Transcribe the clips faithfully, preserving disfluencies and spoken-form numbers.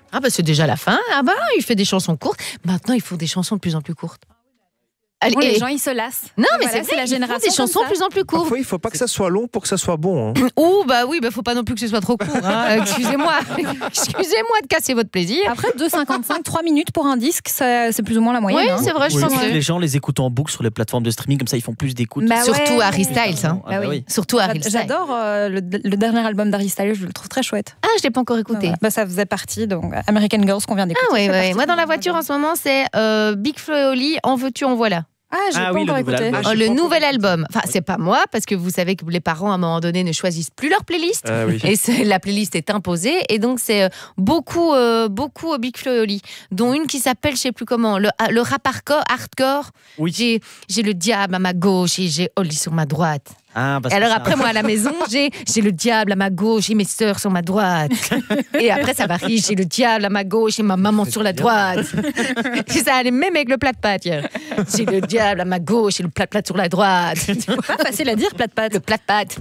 Ah bah c'est déjà la fin. Ah bah il fait des chansons courtes. Maintenant il faut des chansons de plus en plus courtes. Allez, bon, les gens ils se lassent. Non mais voilà, c'est, vrai, c'est la génération des chansons de plus en plus courtes. Parfois il faut pas que ça soit long pour que ça soit bon. Hein. Ouh bah oui, bah faut pas non plus que ce soit trop court. Hein. Excusez-moi, excusez-moi de casser votre plaisir. Après deux cinquante-cinq, trois minutes pour un disque, ça, c'est plus ou moins la moyenne. Oui hein. c'est vrai, je oui, pense. que Que... les gens les écoutent en boucle sur les plateformes de streaming, comme ça ils font plus d'écoute. Bah Surtout ouais. Harry Styles. Hein. Ah bah oui. Surtout Harry Styles. J'adore euh, le, le dernier album d'Harry Styles, je le trouve très chouette. Ah je l'ai pas encore écouté. Ouais. Bah, ça faisait partie donc American Girls qu'on vient d'écouter. Ah oui, ouais. Moi dans la voiture en ce moment c'est euh, Big Flo et Oli, En veux-tu en voilà. Ah, j'ai Ah pas oui, encore le nouvel écouté. album. Oh, le nouvel album. Enfin, c'est pas moi, parce que vous savez que les parents, à un moment donné, ne choisissent plus leur playlist. Ah oui. Et c'est, la playlist est imposée. Et donc, c'est euh, beaucoup, euh, beaucoup Big Flo et Oli, dont une qui s'appelle, je sais plus comment, le, le rap hardcore. hardcore. Oui. J'ai, j'ai le diable à ma gauche et j'ai Oli sur ma droite. Ah, parce Et que alors c'est après, un- moi, à la maison, j'ai, j'ai le diable à ma gauche et mes sœurs sur ma droite. Et après, ça varie. J'ai le diable à ma gauche et ma maman sur la droite. Et ça allait même avec le plat de pâtes. hier. J'ai le diable à ma gauche et le plat de pâtes sur la droite. Pas facile à dire, plat de pâte. Le plat de pâtes.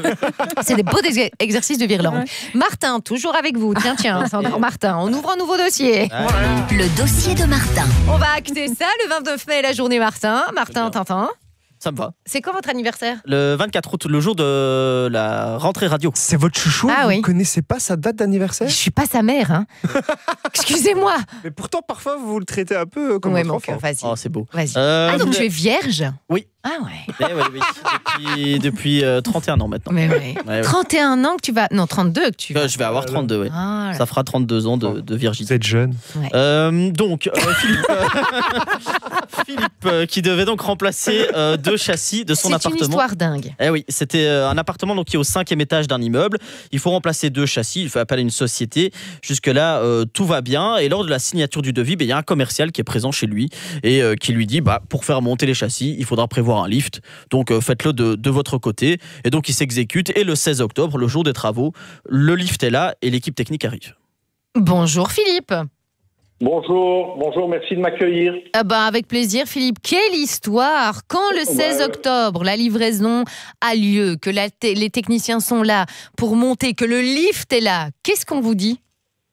C'est des beaux ex- exercices de virlangue. Ouais. Martin, toujours avec vous. Tiens, tiens, c'est encore Martin. On ouvre un nouveau dossier. Le dossier de Martin. On va acter ça le vingt-neuf mai, la journée Martin. Martin, Tintin. Ça me va. C'est quand votre anniversaire? Le vingt-quatre août, le jour de la rentrée radio. C'est votre chouchou, Ah vous oui. ne connaissez pas sa date d'anniversaire? Je suis pas sa mère, hein. Excusez-moi. Mais pourtant parfois vous le traitez un peu comme Ouais, votre mon enfant. cœur, vas-y. Oh, c'est beau. Vas-y. Euh, Ah, donc vous- tu es vierge? Oui. Ah ouais. Eh oui, oui. Depuis, depuis euh, trente et un ans maintenant. Mais ouais. Ouais, ouais. trente et un ans que tu vas. Non, trente-deux que tu vas. Euh, Je vais avoir trente-deux, oui. Ah, là. Ça fera trente-deux ans de, de Vous virginité. êtes jeune. Euh, donc, euh, Philippe, euh, Philippe euh, qui devait donc remplacer euh, deux châssis de son C'est une appartement. histoire dingue. Eh oui, c'était euh, un appartement donc, qui est au cinquième étage d'un immeuble. Il faut remplacer deux châssis, il faut appeler une société. Jusque-là, euh, tout va bien. Et lors de la signature du devis, ben, il y a un commercial qui est présent chez lui et euh, qui lui dit bah, pour faire monter les châssis, il faudra prévoir un lift. Donc, euh, faites-le de, de votre côté. Et donc, il s'exécute. Et le seize octobre, le jour des travaux, le lift est là et l'équipe technique arrive. Bonjour Philippe. Bonjour, bonjour, merci de m'accueillir. Ah bah avec plaisir Philippe. Quelle histoire! Quand le seize Ouais. octobre, la livraison a lieu, que la te- les techniciens sont là pour monter, que le lift est là, qu'est-ce qu'on vous dit?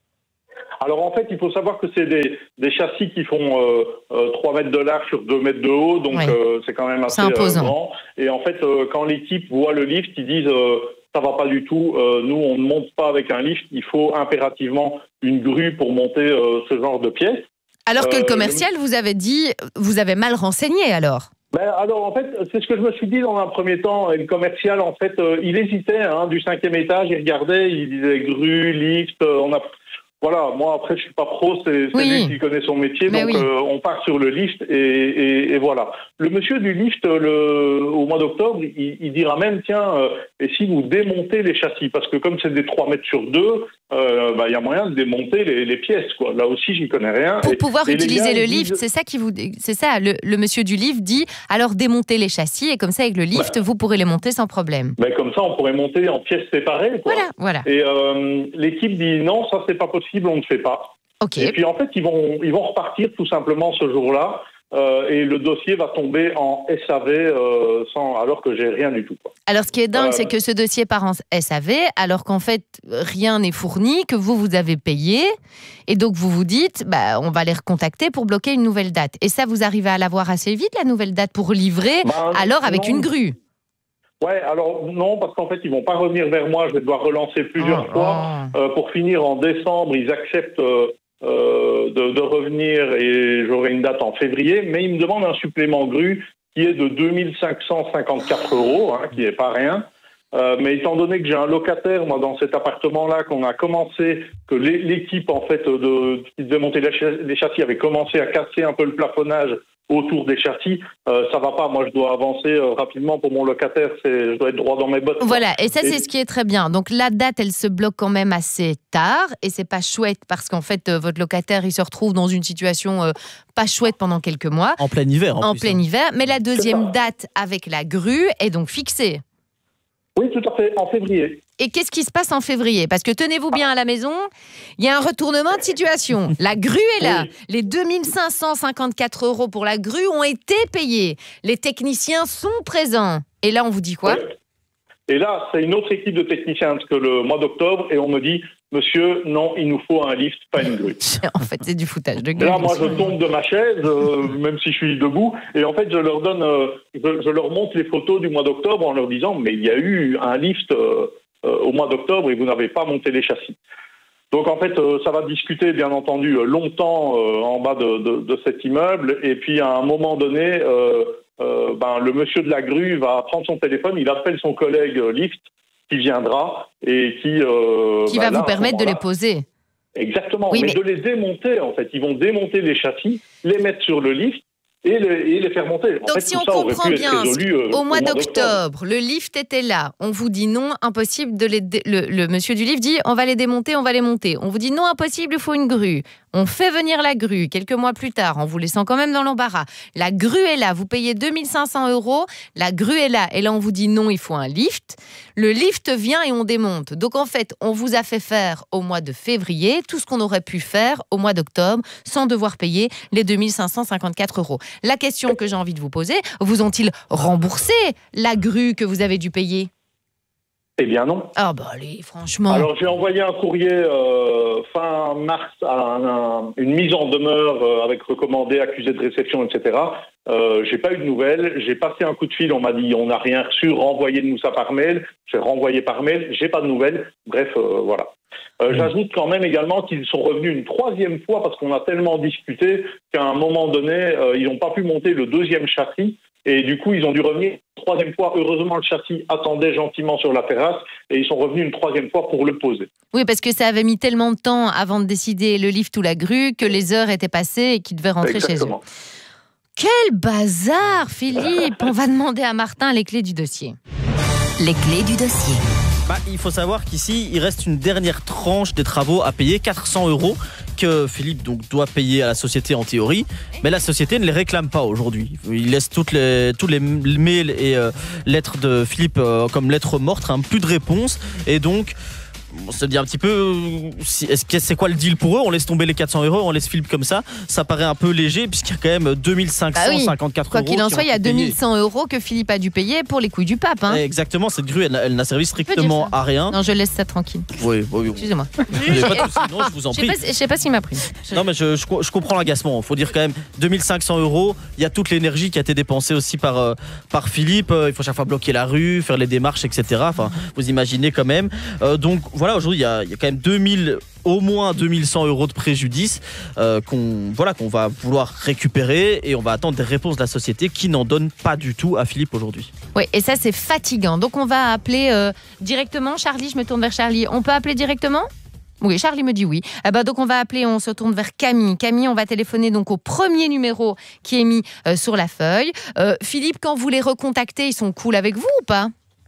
Alors en fait, il faut savoir que c'est des, des châssis qui font euh, euh, trois mètres de large sur deux mètres de haut, donc Ouais. euh, c'est quand même assez C'est imposant. euh, grand. Et en fait, euh, quand l'équipe voit le lift, ils disent euh, ça va pas du tout, euh, nous on ne monte pas avec un lift, il faut impérativement une grue pour monter euh, ce genre de pièces. Alors que le Euh, commercial vous avait dit, vous avez mal renseigné alors? Ben alors en fait, c'est ce que je me suis dit dans un premier temps. Et le commercial, en fait, euh, il hésitait hein, du cinquième étage, il regardait, il disait grue, lift, euh, on a... Voilà, moi après je suis pas pro, c'est c'est Oui. lui qui connaît son métier, Mais donc oui. euh, on part sur le lift et, et, et voilà. Le monsieur du lift, le, au mois d'octobre, il, il dira même, tiens, euh, et si vous démontez les châssis, parce que comme c'est des trois mètres sur deux, euh, bah, il y a moyen de démonter les, les pièces, quoi. Là aussi, j'y connais rien. Pour Et- pouvoir et les utiliser gars, le ils lift, disent- c'est ça qui vous, c'est ça. Le, le monsieur du lift dit, alors démontez les châssis et comme ça avec le lift, vous pourrez les monter sans problème. ben, comme ça, on pourrait monter en pièces séparées, quoi. Voilà, voilà. Et euh, l'équipe dit non, ça c'est pas possible, on ne fait pas. Ok. Et puis en fait, ils vont, ils vont repartir tout simplement ce jour-là, euh, et le dossier va tomber en S A V euh, sans, alors que j'ai rien du tout, quoi. Alors, ce qui est dingue, Euh, c'est que ce dossier part en S A V, alors qu'en fait, rien n'est fourni, que vous, vous avez payé. Et donc, vous vous dites, bah, on va les recontacter pour bloquer une nouvelle date. Et ça, vous arrivez à l'avoir assez vite, la nouvelle date, pour livrer, Ben, alors avec non. une grue. Ouais, alors non, parce qu'en fait, ils vont pas revenir vers moi, je vais devoir relancer plusieurs Oh, fois. oh. Euh, pour finir, en décembre, ils acceptent euh, euh, de, de revenir et j'aurai une date en février, mais ils me demandent un supplément grue qui est de deux mille cinq cent cinquante-quatre euros, hein, qui est pas rien. Euh, mais étant donné que j'ai un locataire, moi, dans cet appartement-là, qu'on a commencé, que l'é- l'équipe, en fait, de, qui devait monter les ch- les châssis avait commencé à casser un peu le plafonnage autour des châssis, euh, ça va pas. Moi, je dois avancer euh, rapidement pour mon locataire. C'est, je dois être droit dans mes bottes. quoi. Voilà, et ça, Et- c'est ce qui est très bien. Donc, la date, elle se bloque quand même assez tard, et c'est pas chouette, parce qu'en fait, euh, votre locataire, il se retrouve dans une situation euh, pas chouette pendant quelques mois, En plein hiver, en, en plus, plein hein. hiver. Mais la deuxième ça. date avec la grue est donc fixée. Oui, tout à fait, en février. Et qu'est-ce qui se passe en février? Parce que tenez-vous bien à la maison, il y a un retournement de situation. La grue est là. Oui. Les deux mille cinq cent cinquante-quatre euros pour la grue ont été payés. Les techniciens sont présents. Et là, on vous dit quoi? Ouais. Et là, c'est une autre équipe de techniciens que le mois d'octobre, et on me dit monsieur, non, il nous faut un lift, pas une grue. En fait, c'est du foutage de Et gueule. là, moi, je tombe de ma chaise, euh, même si je suis debout, et en fait, je leur donne, euh, je, je leur montre les photos du mois d'octobre en leur disant, mais il y a eu un lift euh, euh, au mois d'octobre et vous n'avez pas monté les châssis. Donc en fait, euh, ça va discuter, bien entendu, longtemps euh, en bas de, de, de cet immeuble, et puis à un moment donné, euh, euh, ben, le monsieur de la grue va prendre son téléphone, il appelle son collègue euh, lift, qui viendra et qui... Euh, Qui ben, va là, vous à permettre ce de les moment-là- poser. Exactement, Oui, mais, mais- de les démonter en fait. Ils vont démonter les châssis, les mettre sur le lift et les, et les faire monter. En Donc fait, si tout on ça aurait comprend pu être bien, résolu, euh, au mois d'octobre, le lift était là. On vous dit non, impossible de les... dé- Le, le monsieur du lift dit on va les démonter, on va les monter. On vous dit non, impossible, il faut une grue. On fait venir la grue quelques mois plus tard en vous laissant quand même dans l'embarras. La grue est là, vous payez deux mille cinq cents euros. La grue est là et là on vous dit non, il faut un lift. Le lift vient et on démonte. Donc en fait, on vous a fait faire au mois de février tout ce qu'on aurait pu faire au mois d'octobre sans devoir payer les deux mille cinq cent cinquante-quatre euros. La question que j'ai envie de vous poser, vous ont-ils remboursé la grue que vous avez dû payer ? Eh bien non. Ah bah allez, franchement. Alors j'ai envoyé un courrier euh, fin mars à un- un- une mise en demeure euh, avec recommandé, accusé de réception, et cetera. Euh, j'ai pas eu de nouvelles. J'ai passé un coup de fil, on m'a dit on n'a rien reçu, renvoyez-nous ça par mail. J'ai renvoyé par mail, j'ai pas de nouvelles. Bref, euh, voilà. Euh, J'ajoute quand même également qu'ils sont revenus une troisième fois parce qu'on a tellement discuté qu'à un moment donné, euh, ils n'ont pas pu monter le deuxième châssis. Et du coup, ils ont dû revenir une troisième fois. Heureusement, le châssis attendait gentiment sur la terrasse et ils sont revenus une troisième fois pour le poser. Oui, parce que ça avait mis tellement de temps avant de décider le lift ou la grue que les heures étaient passées et qu'ils devaient rentrer Exactement. chez eux. Quel bazar, Philippe! On va demander à Martin les clés du dossier. Les clés du dossier. Bah, il faut savoir qu'ici, il reste une dernière tranche des travaux à payer, quatre cents euros, que Philippe donc, doit payer à la société en théorie. Mais la société ne les réclame pas aujourd'hui. Il laisse toutes les, tous les mails et euh, lettres de Philippe euh, comme lettres mortes, hein, plus de réponse. Et donc, on se dit un petit peu, euh, si, est-ce que c'est quoi le deal pour eux? On laisse tomber les quatre cents euros, on laisse Philippe comme ça. Ça paraît un peu léger puisqu'il y a quand même deux mille cinq cent cinquante-quatre Quoi euros. qu'il en qui soit, ont il y a été deux mille payés. cent euros que Philippe a dû payer pour les couilles du pape. Hein. Exactement, cette grue, elle, elle n'a servi strictement dire ça. à rien. Non, je laisse ça tranquille. Oui, oui, oui. Excusez-moi. Vous avez pas de soucis, non, je vous en Je sais prie. pas, je sais pas s'il m'a pris. Je- Non mais je, je, je comprends l'agacement. Il faut dire quand même deux mille cinq cents euros. Il y a toute l'énergie qui a été dépensée aussi par, euh, par Philippe. Euh, il faut chaque fois bloquer la rue, faire les démarches, et cetera. Enfin, vous imaginez quand même. Euh, donc voilà, aujourd'hui il y a, il y a quand même deux mille, au moins deux mille cent euros de préjudice euh, qu'on voilà, qu'on va vouloir récupérer et on va attendre des réponses de la société qui n'en donne pas du tout à Philippe aujourd'hui. Oui, et ça c'est fatigant. Donc on va appeler euh, directement. Charlie, je me tourne vers Charlie. On peut appeler directement ? Oui, Charlie me dit oui. Eh ben, donc on va appeler, on se tourne vers Camille. Camille, on va téléphoner donc au premier numéro qui est mis euh, sur la feuille. Euh, Philippe, quand vous les recontactez, ils sont cool avec vous ou pas ?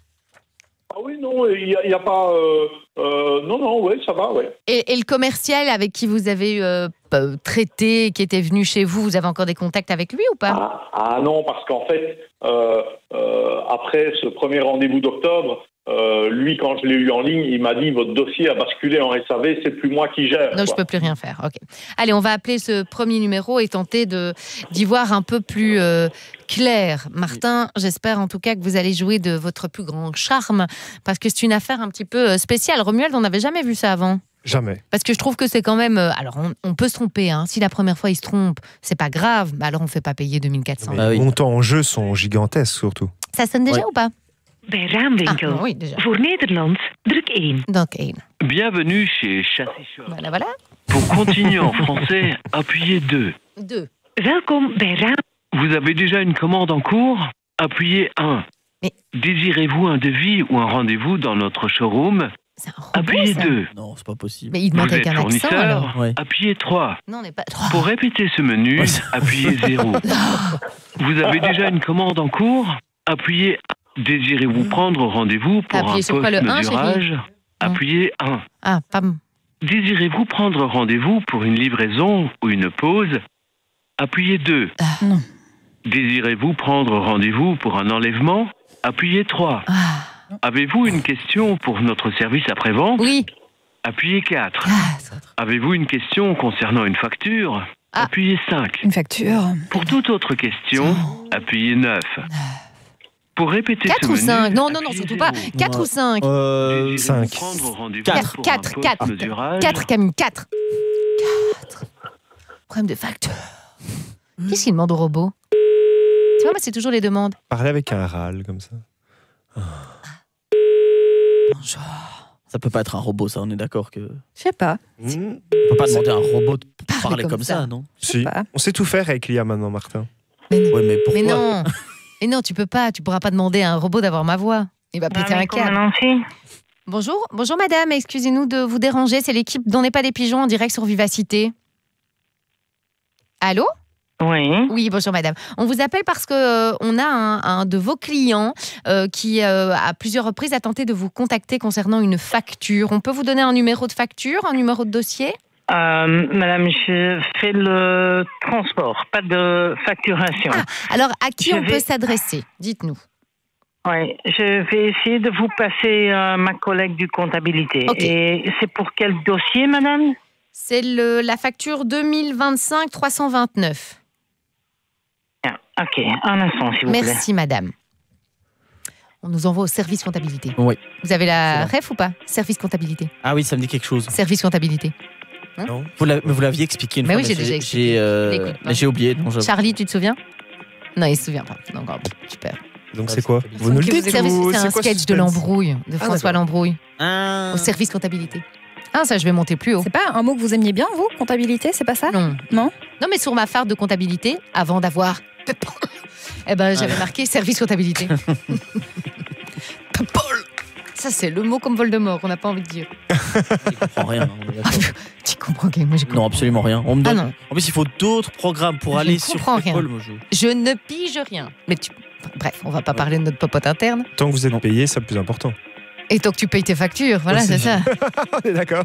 Ah oui, non, il n'y a, il y a pas... Euh, euh, non, non, ouais, ça va, ouais. et, et le commercial avec qui vous avez euh, p- traité, qui était venu chez vous, vous avez encore des contacts avec lui ou pas ? Ah, ah non, parce qu'en fait, euh, euh, après ce premier rendez-vous d'octobre, euh, lui, quand je l'ai eu en ligne, il m'a dit « Votre dossier a basculé en S A V, c'est plus moi qui gère. » Donc je peux plus rien faire. Ok. Allez, on va appeler ce premier numéro et tenter de d'y voir un peu plus euh, clair. Martin, j'espère en tout cas que vous allez jouer de votre plus grand charme parce que c'est une affaire un petit peu euh, spéciale. Romuald, on n'avait jamais vu ça avant. Jamais. Parce que je trouve que c'est quand même. euh, alors, on, on peut se tromper. Hein. Si la première fois il se trompe, c'est pas grave. Mais alors, on fait pas payer deux mille quatre cents. Mais Ah oui. les montants en jeu sont gigantesques surtout. Ça sonne déjà Ouais. ou pas ? Bij Ah, Raamwinkel. non, oui, déjà. Voor Nederland, druk één. Donc, één. Bienvenue chez Châssis Shop. Voilà, voilà. Pour continuer en français, appuyez deux. Deux. Welkom bij Raam. Vous avez déjà une commande en cours? Appuyez un. Mais- Désirez-vous un devis ou un rendez-vous dans notre showroom? C'est un robot, Appuyez ça. deux. Non, c'est pas possible. Mais il Vous demande avec êtes un accent alors. fournisseur? Ouais. Appuyez trois. Non, on n'est pas. Pour répéter ce menu, Ouais, c'est- appuyez zéro. Vous avez déjà une commande en cours? Appuyez un. Désirez-vous prendre rendez-vous pour Appuyez un sur quoi, le un, post-mesurage? Appuyez un. Ah, pam. Désirez-vous prendre rendez-vous pour une livraison ou une pause? Appuyez deux. Ah, non. Désirez-vous prendre rendez-vous pour un enlèvement? Appuyez trois. Ah. Avez-vous une question pour notre service après-vente? Oui. Appuyez quatre. Ah, ça- Avez-vous une question concernant une facture? Ah. Appuyez cinq. Une facture. Pour toute autre question, appuyez neuf. Pour répéter quatre ce ou menu, cinq? Non, non, non, appuyez surtout pas. zéro. quatre Ouais. ou cinq? Euh, Désirez-vous cinq. prendre rendez-vous Quatre. pour quatre, un quatre, poste quatre. mesurage quatre, Camille, quatre. quatre. Problème de facture. Qu'est-ce qu'il demande au robot? Tu vois, moi, c'est toujours les demandes. Parler avec un râle comme ça. Bonjour. Ça peut pas être un robot, ça, on est d'accord que. Je sais pas. Hmm, On peut pas demander à un robot de Parler parler comme comme ça, ça. non? Si. pas. On sait tout faire avec l'I A maintenant, Martin. Mais non. Ouais, mais pourquoi? Mais non. Mais non, tu peux pas. Tu pourras pas demander à un robot d'avoir ma voix. Il va péter un câble. Bonjour, bonjour madame, excusez-nous de vous déranger, c'est l'équipe d'On n'est pas des pigeons en direct sur Vivacité. Allô? Oui. Oui, bonjour madame. On vous appelle parce que euh, on a un, un de vos clients euh, qui euh, à plusieurs reprises a tenté de vous contacter concernant une facture. On peut vous donner un numéro de facture, un numéro de dossier? Euh, madame, je fais le transport, pas de facturation. Ah, alors à qui Je on vais- peut s'adresser? Dites-nous. Oui, je vais essayer de vous passer euh, ma collègue du comptabilité. Ok. Et c'est pour quel dossier, madame? C'est le, la facture deux mille vingt-cinq trois cent vingt-neuf. Ah, ok, un instant, s'il vous plaît. Merci madame. On nous envoie au service comptabilité. Oui. Vous avez la C'est ref ou pas? Service comptabilité. Ah oui, ça me dit quelque chose. Service comptabilité. Non. Vous l'avez- mais vous l'aviez expliqué une Mais fois. oui, j'ai déjà expliqué. J'ai, euh, Je l'écoute pas. mais j'ai oublié. Non, j'avoue. Charlie, tu te souviens? Non, il se souvient pas. Donc, oh, super. Donc c'est quoi? Vous nous le Que dites vous- service- ou C'est un quoi ce sketch de suspense? l'embrouille, de Ah, François d'accord. Lambrouille, Ah. au service comptabilité. Ah, ça, je vais monter plus haut. C'est pas un mot que vous aimiez bien, vous, comptabilité, c'est pas ça? Non. Non Non, mais sur ma farde de comptabilité, avant d'avoir. Eh ben, j'avais Ouais. marqué service comptabilité. Ça, c'est le mot comme Voldemort, on n'a pas envie de dire. Je comprends rien. on est d'accord. Tu comprends, ok, moi je comprends. Non, absolument rien. On me Ah donne... non, En plus, il faut d'autres programmes pour Je aller ne sur comprends rien. Apple, moi, je- je ne pige rien. Mais tu. Bref, on va pas parler de notre popote interne. Tant que vous êtes payé, c'est le plus important. Et tant que tu payes tes factures, voilà, Aussi. c'est ça. On est d'accord.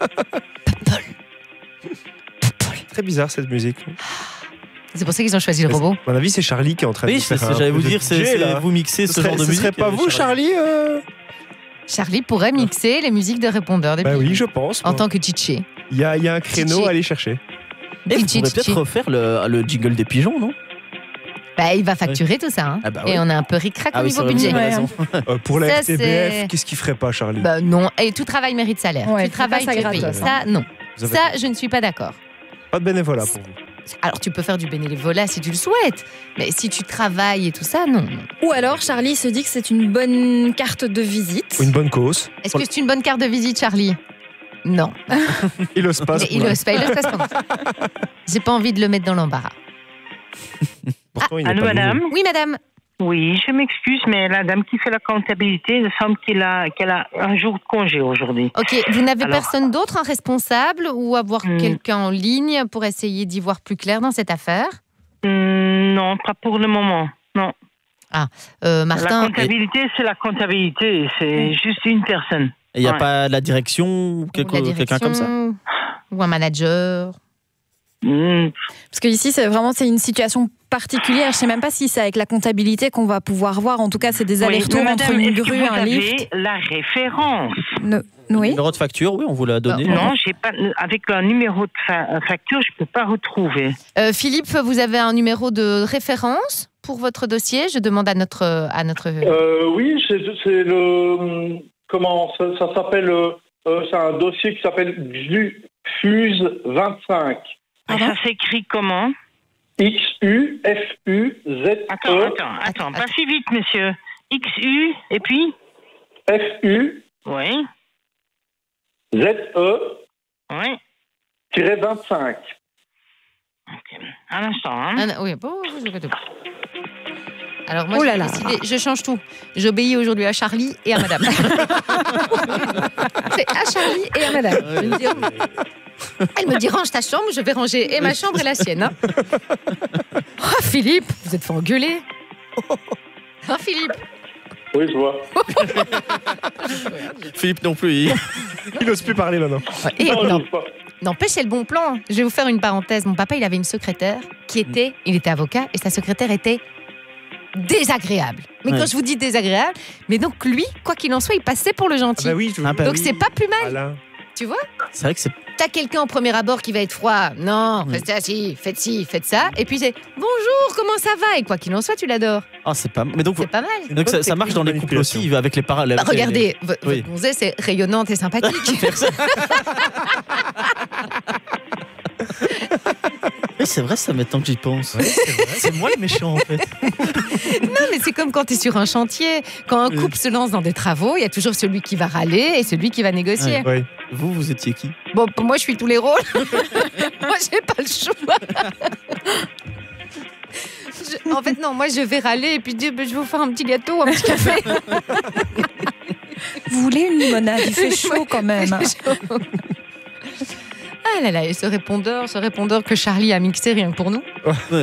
Très bizarre cette musique. C'est pour ça qu'ils ont choisi le robot. À mon avis, c'est Charlie qui est en train de Oui, faire c'est- un j'allais peu vous de dire, c'est D J, c'est- là. vous mixez Ce ce, serait, genre de ce musique. serait pas euh, vous, Charlie euh Charlie pourrait mixer les musiques de répondeurs des Bah pigeons. oui, je pense. En moi. tant que Tchitché. Il y a, il y a un créneau Tchitché. à aller chercher. Et vous Tchitché, pourrez Tchitché. peut-être refaire le, le jingle des pigeons, non? Bah, il va facturer tout ça. Hein. Ah bah Et oui. on a un peu ric-rac Ah au oui, niveau c'est vrai, budget. vous avez Ouais. raison. Euh, pour la Ça, R T B c'est- F, qu'est-ce qu'il ferait pas, Charlie? Bah non, et tout travail mérite salaire. Ouais, tu travailles, pas tu ça es payé. gratos, Ça, non. Vous avez Ça, je ne suis pas d'accord. pas de bénévolat pour vous. Alors, tu peux faire du bénévolat si tu le souhaites. Mais si tu travailles et tout ça, non. non. Ou alors, Charlie se dit que c'est une bonne carte de visite. Une bonne cause. Est-ce que c'est une bonne carte de visite, Charlie? Non. Il ose pas. Mais ce il point. ose pas, il ose pas ce point. J'ai pas envie de le mettre dans l'embarras. Pourtant, il n'est Allô, pas madame? nouveau. Oui, madame. Oui, je m'excuse, mais la dame qui fait la comptabilité, il semble qu'elle a, qu'elle a un jour de congé aujourd'hui. Ok, vous n'avez Alors- personne d'autre, un responsable, ou avoir Hmm. quelqu'un en ligne pour essayer d'y voir plus clair dans cette affaire? Hum, non, pas pour le moment. Non. Euh, La Martin, comptabilité, c'est la comptabilité. C'est juste une personne. Il n'y a Ouais. pas la direction ou ou quelque- la quelqu'un comme ça? direction, ou un manager. Hum, Parce que ici, c'est vraiment c'est une situation particulière. Je sais même pas si c'est avec la comptabilité qu'on va pouvoir voir. En tout cas, c'est des oui, allers-retours mais entre madame, une est-ce que grue, vous un avez lift. la référence? Ne- Oui. Numéro de facture, oui, on vous l'a donné. Bah, Non, j'ai pas. Avec un numéro de fa- facture, je peux pas retrouver. Euh, Philippe, vous avez un numéro de référence pour votre dossier? Je demande à notre... À notre... Euh, oui, c'est c'est le. Comment ça, ça s'appelle euh, euh, C'est un dossier qui s'appelle Fuse vingt-cinq. Pardon Ça s'écrit comment? X U F U Z Attends, E attends, attends, pas attends. si vite, monsieur. X U et puis? F U Oui, Z E oui. tiré vingt-cinq. Ok. Un instant, hein. Ah, non, oui, bon, je ne pas. Alors moi, Oh j'ai là là. décidé, je change tout. J'obéis aujourd'hui à Charlie et à madame. C'est à Charlie et à madame. Je me dis, elle me dit, range ta chambre, je vais ranger et ma chambre et la sienne. Hein. Oh, Philippe, vous êtes fait engueuler. Hein, Philippe? Oui, je vois. Philippe non plus. il- Il n'ose plus parler maintenant. Et Non, non, je sais pas. n'empêche, c'est le bon plan. Je vais vous faire une parenthèse. Mon papa, il avait une secrétaire qui était, il était avocat, et sa secrétaire était désagréable. Mais Ouais. quand je vous dis désagréable, mais donc lui, quoi qu'il en soit, il passait pour le Ah gentil. bah oui, je- Ah bah donc oui. c'est pas plus mal, Voilà. tu vois? C'est vrai que c'est t'as quelqu'un au premier abord qui va être froid. Non, Oui. faites ça, si, faites ci, faites ça. Et puis c'est bonjour, comment ça va? Et quoi qu'il en soit, tu l'adores. Ah, c'est pas. Mais donc, C'est pas mal. Une donc bonne ça, ça marche dans les technique de couples aussi manipulation. avec les parallèles. Bah, regardez, vo- Oui. votre gonzesse est rayonnante et sympathique. Oui, c'est vrai, ça maintenant que j'y pense. C'est moi le méchant en fait. Non, mais c'est comme quand tu es sur un chantier. Quand un couple se lance dans des travaux, il y a toujours celui qui va râler et celui qui va négocier. Oui. Vous, vous étiez qui? Bon, pour moi, je suis tous les rôles. Moi, j'ai pas le choix. Je- en fait, non, moi, je vais râler et puis dire, ben, je vais vous faire un petit gâteau ou un petit café. Vous voulez une limonade? Il fait chaud quand même. Ah là là, et ce répondeur, ce répondeur que Charlie a mixé rien que pour nous.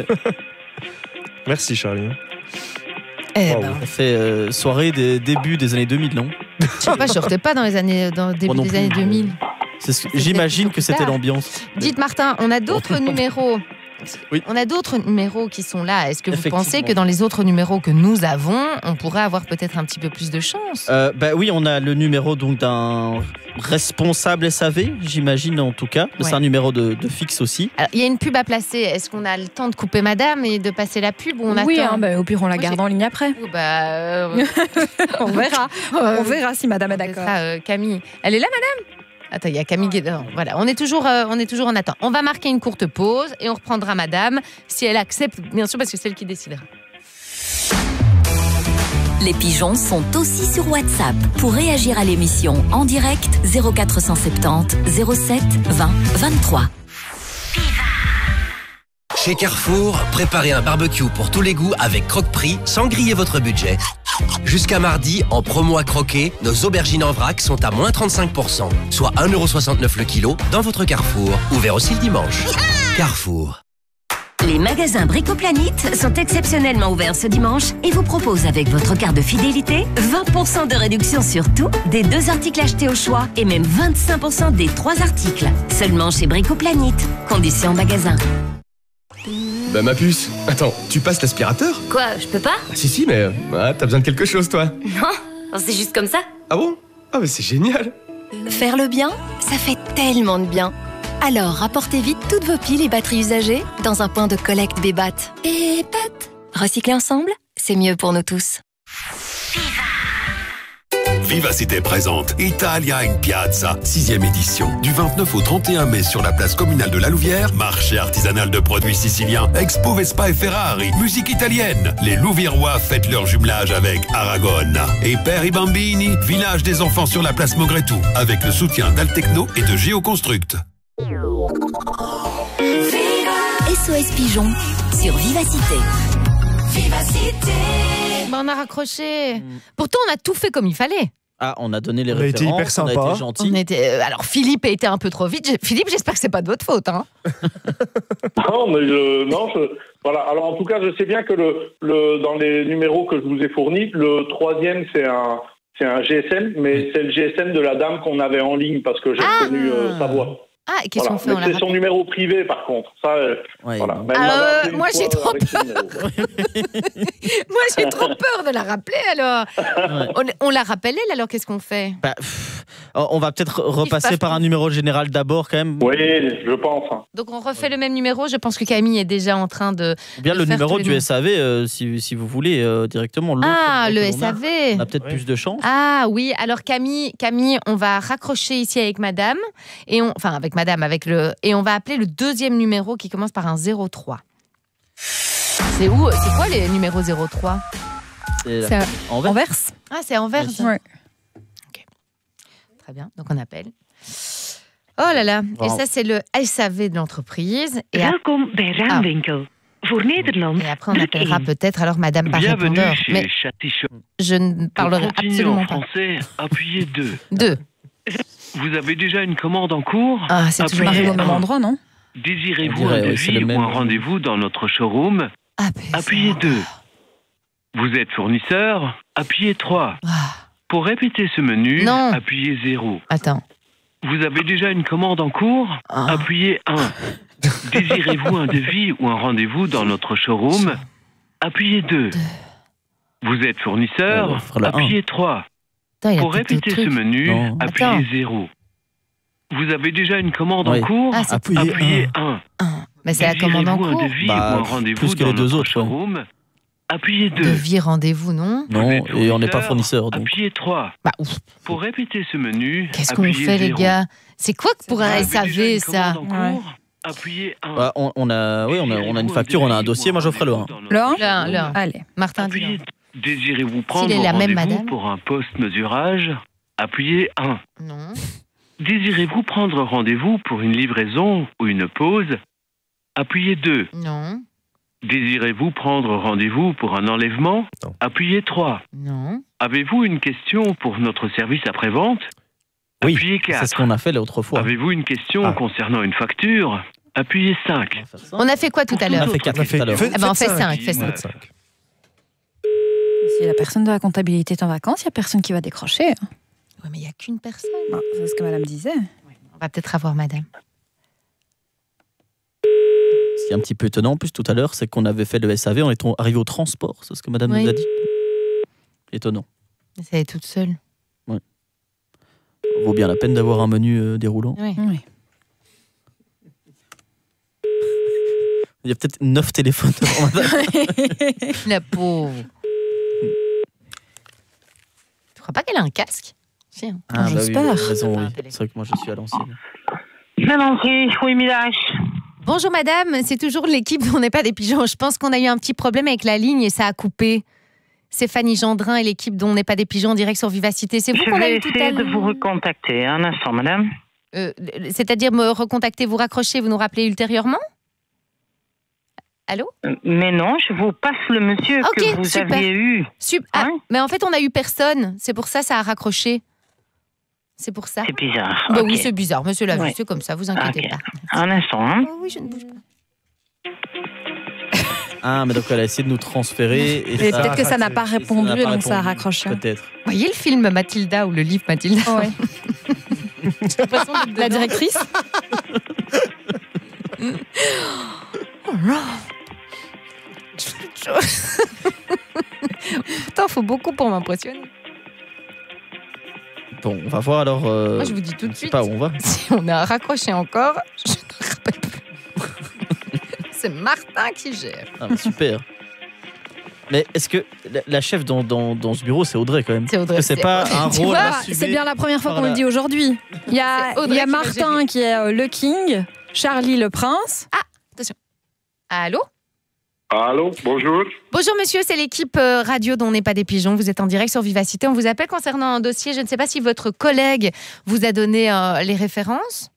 Merci Charlie. Eh Wow. ben, Ça fait euh, soirée des débuts des années deux mille, non? je sais pas, je sortais pas dans les années, dans le début Moi non des plus. années deux mille. C'est ce- J'imagine beaucoup que c'était tard. l'ambiance. Dites Martin, on a d'autres numéros. Oui. On a d'autres numéros qui sont là. Est-ce que vous Effectivement. pensez que dans les autres numéros que nous avons, on pourrait avoir peut-être un petit peu plus de chance? Euh, bah oui, on a le numéro donc d'un responsable S A V, j'imagine en tout cas. Ouais. C'est un numéro de, de fixe aussi. Alors, il y a une pub à placer. Est-ce qu'on a le temps de couper madame et de passer la pub ou on Oui, attend? hein, bah, au pire, on la Moi, garde j'ai- en ligne après. Oh, bah, euh, On verra. euh, On verra si madame est on d'accord. laissera, euh, Camille. Elle est là, madame? Attends, il y a Camille qui est dedans. Voilà, on est toujours, euh, on est toujours en attente. On va marquer une courte pause et on reprendra madame si elle accepte, bien sûr, parce que c'est elle qui décidera. Les pigeons sont aussi sur WhatsApp. Pour réagir à l'émission en direct, zéro quatre cent soixante-dix zéro sept vingt vingt-trois. Chez Carrefour, préparez un barbecue pour tous les goûts avec Croque-Prix sans griller votre budget. Jusqu'à mardi, en promo à croquer, nos aubergines en vrac sont à moins trente-cinq pour cent, soit un euro soixante-neuf le kilo dans votre Carrefour. Ouvert aussi le dimanche. Carrefour. Les magasins Bricoplanite sont exceptionnellement ouverts ce dimanche et vous proposent avec votre carte de fidélité vingt pour cent de réduction sur tout, des deux articles achetés au choix et même vingt-cinq pour cent des trois articles. Seulement chez Bricoplanite. Conditions en magasin. Bah ma puce, attends, tu passes l'aspirateur? Quoi, je peux pas? Ah, si si, mais euh, ah, t'as besoin de quelque chose toi. Non, c'est juste comme ça. Ah bon? Ah mais c'est génial. Faire le bien, ça fait tellement de bien. Alors rapportez vite toutes vos piles et batteries usagées dans un point de collecte Bébat. Bébat. Recycler ensemble, c'est mieux pour nous tous. Vivacité présente Italia in Piazza, sixième édition. Du vingt-neuf au trente et un mai sur la place communale de la Louvière, marché artisanal de produits siciliens, expo Vespa et Ferrari, musique italienne. Les Louviérois fêtent leur jumelage avec Aragon. Et Père i Bambini, village des enfants sur la place Mogretou, avec le soutien d'Altecno et de Géoconstruct. S O S Pigeon sur Vivacité. Vivacité. Bah, on a raccroché. Pourtant, on a tout fait comme il fallait. Ah, on a donné les On a références, été hyper sympa. on a été gentil. On était, euh, alors, Philippe a été un peu trop vite. J'ai- Philippe, j'espère que c'est pas de votre faute. Hein. Non, mais je, non, je, voilà. Alors en tout cas, je sais bien que le, le, dans les numéros que je vous ai fournis, le troisième c'est un, c'est un G S M, mais c'est le G S M de la dame qu'on avait en ligne parce que j'ai Ah. reconnu euh, sa voix. Ah, et qu'est-ce Voilà. qu'on fait? Mais On la c'est son rappelle. numéro privé par contre. Ça, euh, Ouais, voilà. non. Mais elle m'avait Ah, appelé une moi, fois j'ai trop avec ce numéro. Moi, j'ai trop peur de la rappeler alors. Ouais. On, on la rappelle elle, alors qu'est-ce qu'on fait? Bah, pff, on va peut-être repasser par un numéro général d'abord quand même. Oui, je pense. hein. Donc on refait le même numéro. Je pense que Camille est déjà en train de. Ou bien de le faire numéro tous les du numéros. S A V, euh, si, si vous voulez, euh, directement. l'autre Ah, numéro le que l'on a. S A V. On a peut-être Oui. plus de chance. Ah oui, alors Camille, Camille, on va raccrocher ici avec Madame et on, enfin avec Madame, avec le et on va appeler le deuxième numéro qui commence par un zéro trois. C'est où? C'est quoi les numéros zéro trois? C'est C'est Anvers. Anvers. Ah, c'est Anvers. Ouais. Très bien. Donc on appelle. Oh là là. Et Wow. ça c'est le S A V de l'entreprise. Et, ap- Welkom bij Raamwinkel. Voor Nederland, et après on druk appellera één. peut-être alors Madame par Bienvenue répondeur. chez Mais Châtichon. je ne Pour parlerai continuer absolument en pas. français, appuyez deux. Deux. Vous avez déjà une commande en cours? Ah, c'est toujours Appuyez Arrive au même un. endroit, non? Désirez-vous On dirait, un ouais, c'est le devis même. ou un rendez-vous dans notre showroom? Appuyez. Appuyez deux. Vous êtes fournisseur? Appuyez trois. Ah, Pour répéter ce menu, Non. appuyez zéro. attends. Vous avez déjà une commande en cours? Ah. Appuyez un. Désirez-vous un devis ou un rendez-vous dans notre showroom? Appuyez deux. Vous êtes fournisseur? Ouais, on fera le un. Appuyez trois. Attends, il a Pour peut-être répéter d'autres ce trucs. menu, Non. appuyez Attends. zéro. Vous avez déjà une commande Oui. en cours? Ah, c'est- Appuyez Appuyez un. Mais c'est la commande en Désirez-vous cours. un devis Bah, ou un rendez-vous plus que dans les deux notre autres, ouais. showroom? Appuyez deux. Devis, rendez-vous, non? Non, Vous êtes et on n'est pas fournisseur. Donc. Appuyez trois. Bah, ouf. Pour répéter ce menu, Qu'est-ce qu'on appuyez fait, les zéro. gars? C'est quoi que pour un Vous avez S A déjà V, une ça? commande en cours? Appuyez un. Bah, on, on a, oui, on a, on a une facture, on a un dossier. Moi, j'offre le un. Le un? Le un, le un. Allez. Martin, dis Appuyez. Désirez-vous prendre S'il est la même, rendez-vous madame. pour un post-mesurage? Appuyez un. non. Désirez-vous prendre rendez-vous pour une livraison ou une pause? Appuyez deux. Non. Désirez-vous prendre rendez-vous pour un enlèvement? Non. Appuyez trois. Non. Avez-vous une question pour notre service après-vente? Oui, Appuyez c'est quatre. ce qu'on a fait l'autre fois. Avez-vous une question Ah. concernant une facture? Appuyez cinq. On va faire ça. On a fait quoi tout à On l'heure? a fait quatre On a fait- tout à l'heure. faites- Ah ben, on faites fait cinq. cinq, fais cinq. Faites cinq. Si la personne de la comptabilité est en vacances, il n'y a personne qui va décrocher. Ouais, mais il n'y a qu'une personne. Bon, c'est ce que madame disait. On va peut-être avoir madame. Ce qui est un petit peu étonnant, en plus, tout à l'heure, c'est qu'on avait fait le S A V, on est arrivé au transport. C'est ce que madame Oui. nous a dit. Étonnant. Elle est toute seule. Vaut bien la peine d'avoir un menu euh, déroulant. Oui. Oui. Il y a peut-être neuf téléphones devant madame. La pauvre. Tu crois pas qu'elle a un casque? Si, hein. Ah, bah oui, j'espère. vous avez raison, Pas un oui. téléphone. C'est vrai que moi, je suis à l'ancienne. Maintenant, c'est oui, Milache. Bonjour madame, c'est toujours l'équipe On n'est pas des pigeons. Je pense qu'on a eu un petit problème avec la ligne et ça a coupé. C'est Fanny Gendrin et l'équipe d'On n'est pas des pigeons en direct sur Vivacité. C'est vous Je qu'on a vais eu tout à essayer de l'heure. vous recontacter. Un instant, madame. Euh, C'est-à-dire me recontacter, vous raccrocher, vous nous rappelez ultérieurement? Allô? Mais non, je vous passe le monsieur Ok, que vous super. aviez eu. Sup- ah, Hein? mais en fait, on a eu personne. C'est pour ça ça a raccroché. C'est pour ça. C'est bizarre. Bah Ok. oui, c'est bizarre. Monsieur l'a vu, Ouais. c'est comme ça, vous inquiétez Ok. pas. Un instant, hein. Oh oui, je ne bouge pas. Ah, mais donc elle a essayé de nous transférer. Et, Et ça- peut-être que ça n'a pas ça n'a répondu, pas donc ça a répondu. raccroché. Peut-être. Vous voyez le film Mathilda ou le livre Mathilda? Ouais. J'ai l'impression d'être La dedans. directrice? Oh là. Putain, faut beaucoup pour m'impressionner. Bon, on va voir alors. euh, Moi, je vous dis tout on de sait suite. pas où on va. Si on a raccroché encore, je ne rappelle plus. C'est Martin qui gère. Ah, mais super. Mais est-ce que la, la chef dans, dans, dans ce bureau, c'est Audrey quand même? C'est Audrey, Est-ce que c'est c'est pas Audrey. un Tu rôle vois, assumé C'est bien la première fois par qu'on la- le dit aujourd'hui. Il y a, C'est Audrey il y a qui va Martin gérer. qui est euh, le king, Charlie le prince. Allô? Allô, bonjour. Bonjour monsieur, c'est l'équipe euh, radio d'On n'est pas des pigeons. Vous êtes en direct sur Vivacité. On vous appelle concernant un dossier. Je ne sais pas si votre collègue vous a donné euh, les références.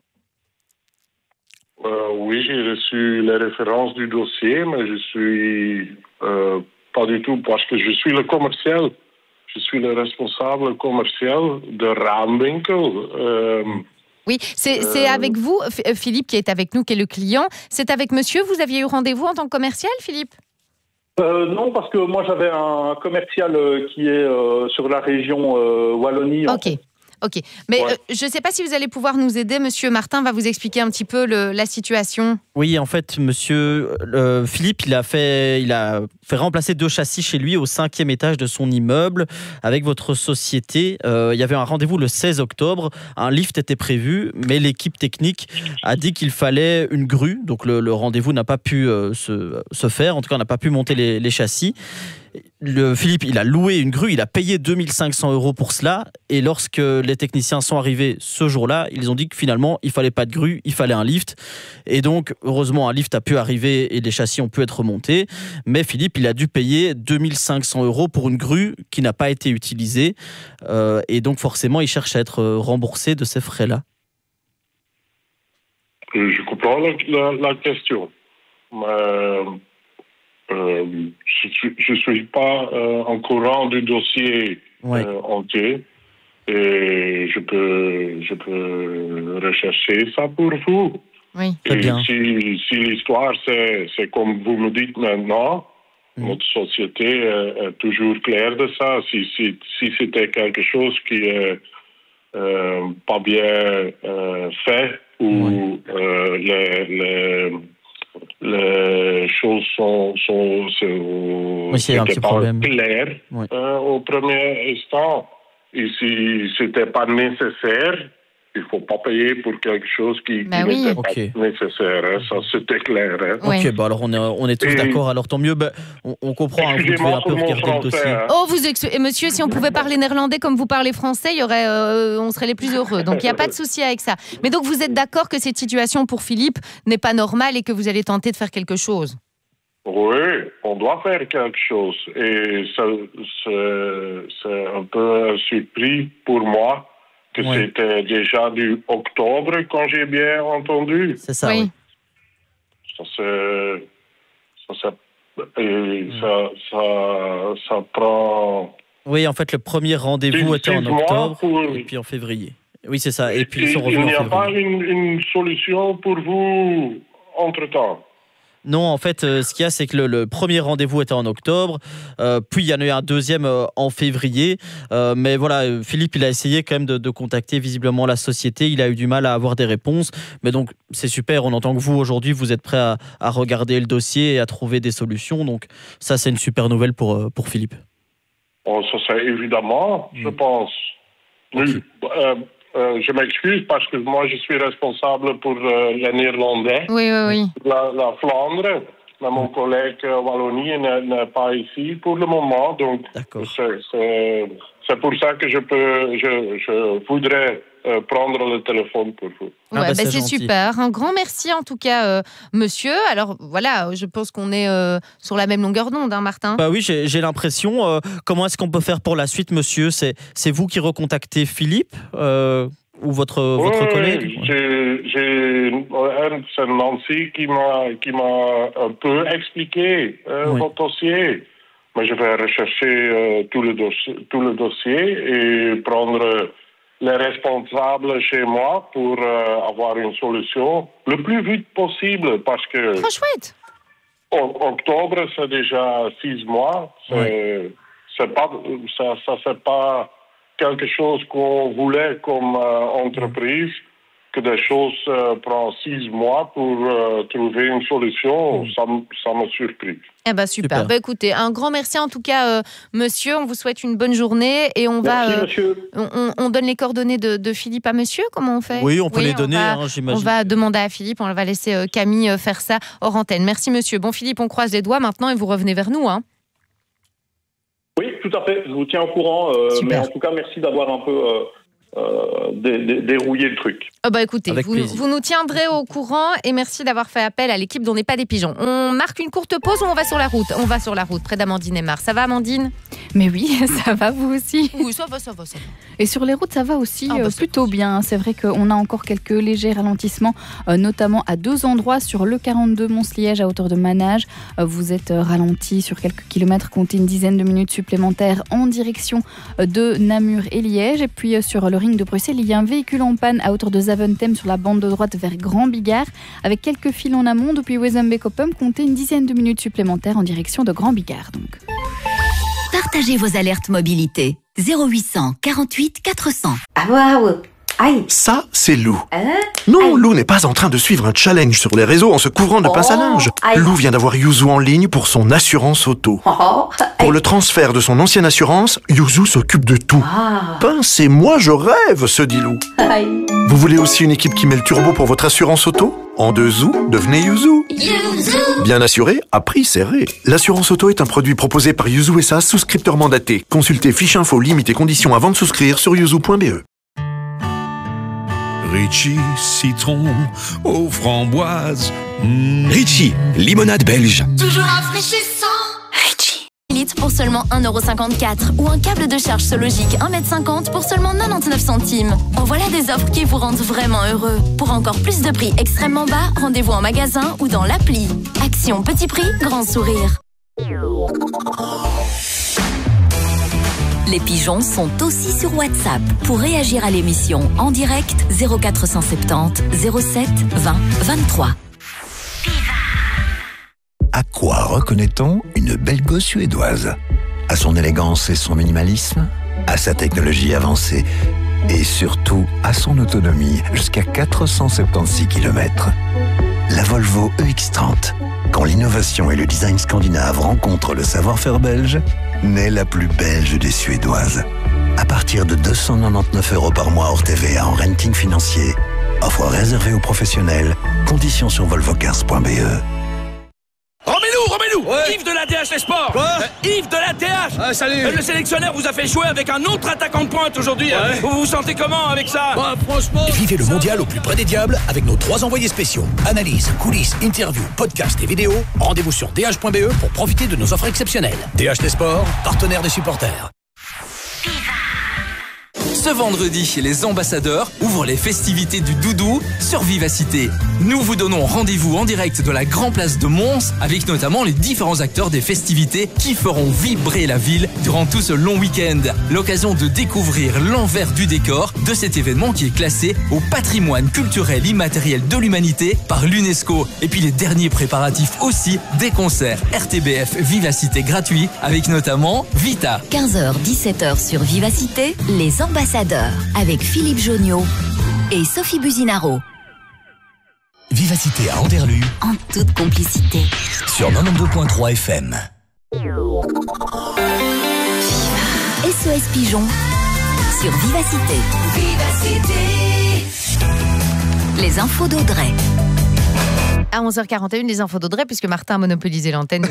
Euh, oui, j'ai reçu les références du dossier, mais je suis euh, pas du tout parce que je suis le commercial. Je suis le responsable commercial de Raamwinkel. Euh, Oui, c'est c'est Euh, avec vous, F- euh, Philippe, qui est avec nous, qui est le client. C'est avec monsieur, vous aviez eu rendez-vous en tant que commercial, Philippe? euh, non, parce que moi j'avais un commercial euh, qui est euh, sur la région euh, Wallonie. en Ok, ok. Mais Ouais. euh, je ne sais pas si vous allez pouvoir nous aider. Monsieur Martin va vous expliquer un petit peu le- la situation. Oui, en fait, monsieur euh, Philippe, il a, fait, il a fait remplacer deux châssis chez lui au cinquième étage de son immeuble avec votre société. Euh, il y avait un rendez-vous le seize octobre. Un lift était prévu, mais l'équipe technique a dit qu'il fallait une grue. Donc le, le rendez-vous n'a pas pu euh, se, se faire. En tout cas, on n'a pas pu monter les, les châssis. Le Philippe, il a loué une grue, il a payé deux mille cinq cents euros pour cela. Et lorsque les techniciens sont arrivés ce jour-là, ils ont dit que finalement, il fallait pas de grue, il fallait un lift. Et donc, heureusement, un lift a pu arriver et les châssis ont pu être remontés. Mais Philippe, il a dû payer deux mille cinq cents euros pour une grue qui n'a pas été utilisée. Euh, et donc, forcément, il cherche à être remboursé de ces frais-là. Euh, Je comprends la, la- la question. Mais euh, je ne suis pas euh, en courant du dossier Ouais. euh, entier. Et je peux, je peux rechercher ça pour vous. Oui. Très Et bien. si, si l'histoire, c'est, c'est comme vous me dites maintenant, notre société est, est toujours claire de ça. Si, si, si c'était quelque chose qui est euh, pas bien euh, fait ou euh, les, les, les choses sont, sont, sont Oui, c'est un c'était petit pas problème. claires Ouais. euh, au premier instant. Et si c'était pas nécessaire, il ne faut pas payer pour quelque chose qui, bah qui oui. n'était okay. pas nécessaire. Hein, ça, c'était clair. Hein. Ok, ouais. bah alors on est, on est tous Et... d'accord. Alors tant mieux. Bah, on, on comprend. Hein, vous devez un peu regarder français, le dossier. Hein. Oh, vous ex... Et monsieur, si on pouvait parler néerlandais comme vous parlez français, il y aurait, euh, on serait les plus heureux. Donc il n'y a pas de souci avec ça. Mais donc vous êtes d'accord que cette situation pour Philippe n'est pas normale et que vous allez tenter de faire quelque chose? Oui, on doit faire quelque chose. Et ça, c'est, c'est un peu surpris pour moi que oui. c'était déjà du octobre, quand j'ai bien entendu. C'est ça, oui. Ça, c'est... Ça, c'est... Et oui. ça, ça, ça prend... Oui, en fait, le premier rendez-vous était en octobre pour... et puis en février. Oui, c'est ça. Et puis ils sont revenus en février. Il n'y a pas une, une solution pour vous entre-temps? Non, en fait, euh, ce qu'il y a, c'est que le, le premier rendez-vous était en octobre, euh, puis il y en a eu un deuxième euh, en février. Euh, mais voilà, Philippe, il a essayé quand même de, de contacter visiblement la société. Il a eu du mal à avoir des réponses. Mais donc, c'est super. On entend que vous, aujourd'hui, vous êtes prêt à, à regarder le dossier et à trouver des solutions. Donc, ça, c'est une super nouvelle pour, pour Philippe. Oh, ça, c'est évidemment, mmh. je pense. Okay. Euh, Euh, je m'excuse parce que moi, je suis responsable pour euh, les Néerlandais. Oui, oui, oui. La, la Flandre. Mais mon collègue euh, Wallonie n'est, n'est pas ici pour le moment. Donc, c'est, c'est, c'est pour ça que je, peux, je, je voudrais euh, prendre le téléphone pour vous. Ouais, ah bah, bah, c'est, c'est super. Un grand merci en tout cas, euh, monsieur. Alors voilà, je pense qu'on est euh, sur la même longueur d'onde, hein, Martin. Bah oui, j'ai, j'ai l'impression. Euh, comment est-ce qu'on peut faire pour la suite, monsieur? C'est, c'est vous qui recontactez Philippe euh, ou votre, oui, votre collègue? j'ai, j'ai, c'est Nancy qui m'a, qui m'a un peu expliqué euh, oui. votre dossier. Mais je vais rechercher euh, tout, le dossier, tout le dossier et prendre les responsables chez moi pour euh, avoir une solution le plus vite possible parce que... Trop chouette! En, octobre, c'est déjà six mois. C'est, oui. c'est pas, ça, ça c'est pas quelque chose qu'on voulait comme euh, entreprise, que des choses euh, prennent six mois pour euh, trouver une solution. Ça, ça m'a surpris. Eh ben super. super. Bah, écoutez, un grand merci en tout cas, euh, monsieur. On vous souhaite une bonne journée et on merci, va. Euh, monsieur. On, on donne les coordonnées de, de Philippe à monsieur. Comment on fait? Oui, on peut oui, les on donner. Va, hein, j'imagine. On va demander à Philippe. On va laisser euh, Camille euh, faire ça hors antenne. Merci, monsieur. Bon, Philippe, on croise les doigts maintenant et vous revenez vers nous, hein. Oui, tout à fait. Je vous tiens au courant. Euh, mais en tout cas, merci d'avoir un peu. Euh... Euh, dé, dé, dérouiller le truc. Oh bah écoutez, vous, vous nous tiendrez au courant et merci d'avoir fait appel à l'équipe dont n'est pas des pigeons. On marque une courte pause ou on va sur la route? On va sur la route, près d'Amandine et Mar. Ça va, Amandine? Mais oui, ça va, vous aussi? Oui, ça va, ça va, ça va. Et sur les routes, ça va aussi ah bah, euh, plutôt va. bien. C'est vrai qu'on a encore quelques légers ralentissements, euh, notamment à deux endroits sur le quarante-deux Mons-Liège à hauteur de Manage. Euh, vous êtes euh, ralenti sur quelques kilomètres, comptez une dizaine de minutes supplémentaires en direction euh, de Namur et Liège. Et puis euh, sur le ring de Bruxelles, il y a un véhicule en panne à hauteur de Zaventem sur la bande de droite vers Grand Bigard, avec quelques fils en amont depuis Wezenbeek-Oppum. Comptez une dizaine de minutes supplémentaires en direction de Grand Bigard. Donc. Partagez vos alertes mobilité. zéro huit cent quarante-huit quatre cents. Ah waouh! Aïe. Ça, c'est Lou. Hein? Non, Aïe. Lou n'est pas en train de suivre un challenge sur les réseaux en se couvrant de oh. pince à linge. Aïe. Lou vient d'avoir Yuzu en ligne pour son assurance auto. Oh. Pour le transfert de son ancienne assurance, Yuzu s'occupe de tout. Ah. Pince et moi, je rêve, se dit Lou. Aïe. Vous voulez aussi une équipe qui met le turbo pour votre assurance auto? En deux zou, devenez Yuzu. Yuzu. Bien assuré, à prix serré. L'assurance auto est un produit proposé par Yuzu S A, souscripteur mandaté. Consultez fiche info, limite et conditions avant de souscrire sur yuzu point b e. Ritchie, citron aux framboises. Mmh. Ritchie, limonade belge. Toujours rafraîchissant. Ritchie. Litre pour seulement un euro cinquante-quatre ou un câble de charge Sologique un mètre cinquante pour seulement quatre-vingt-dix-neuf centimes. En voilà des offres qui vous rendent vraiment heureux. Pour encore plus de prix extrêmement bas, rendez-vous en magasin ou dans l'appli. Action petit prix, grand sourire. Les pigeons sont aussi sur WhatsApp. Pour réagir à l'émission en direct, zéro quatre cent soixante-dix zéro sept vingt vingt-trois. À quoi reconnaît-on une belle gosse suédoise? À son élégance et son minimalisme? À sa technologie avancée? Et surtout, à son autonomie, jusqu'à quatre cent soixante-seize kilomètres. La Volvo E X trente. Quand l'innovation et le design scandinave rencontrent le savoir-faire belge, naît la plus belge des Suédoises. à partir de deux cent quatre-vingt-dix-neuf euros par mois hors T V A en renting financier. Offre réservée aux professionnels. Conditions sur volvocars point b e. Remets-nous, remets-nous ouais. Yves de la D H Les Sports. Quoi euh, Yves de la D H. Ah, salut. euh, Le sélectionneur vous a fait jouer avec un autre attaquant de pointe aujourd'hui. Ouais. Vous vous sentez comment avec ça? Bah, franchement... Vivez le mondial au plus près des diables avec nos trois envoyés spéciaux. Analyse, coulisses, interviews, podcasts et vidéos. Rendez-vous sur d h point b e pour profiter de nos offres exceptionnelles. D H Les Sports, partenaire des supporters. Ce vendredi, les ambassadeurs ouvrent les festivités du doudou sur Vivacité. Nous vous donnons rendez-vous en direct de la Grand Place de Mons avec notamment les différents acteurs des festivités qui feront vibrer la ville durant tout ce long week-end. L'occasion de découvrir l'envers du décor de cet événement qui est classé au patrimoine culturel immatériel de l'humanité par l'UNESCO. Et puis les derniers préparatifs aussi des concerts R T B F Vivacité gratuits avec notamment Vita. quinze heures dix-sept heures sur Vivacité, les ambassadeurs avec Philippe Joniot et Sophie Buzinaro. Vivacité à Anderlu, en toute complicité. Sur quatre-vingt-douze virgule trois F M. S O S Pigeon sur Vivacité. Vivacité. Les infos d'Audrey. À onze heures quarante et une, les infos d'Audrey, puisque Martin a monopolisé l'antenne.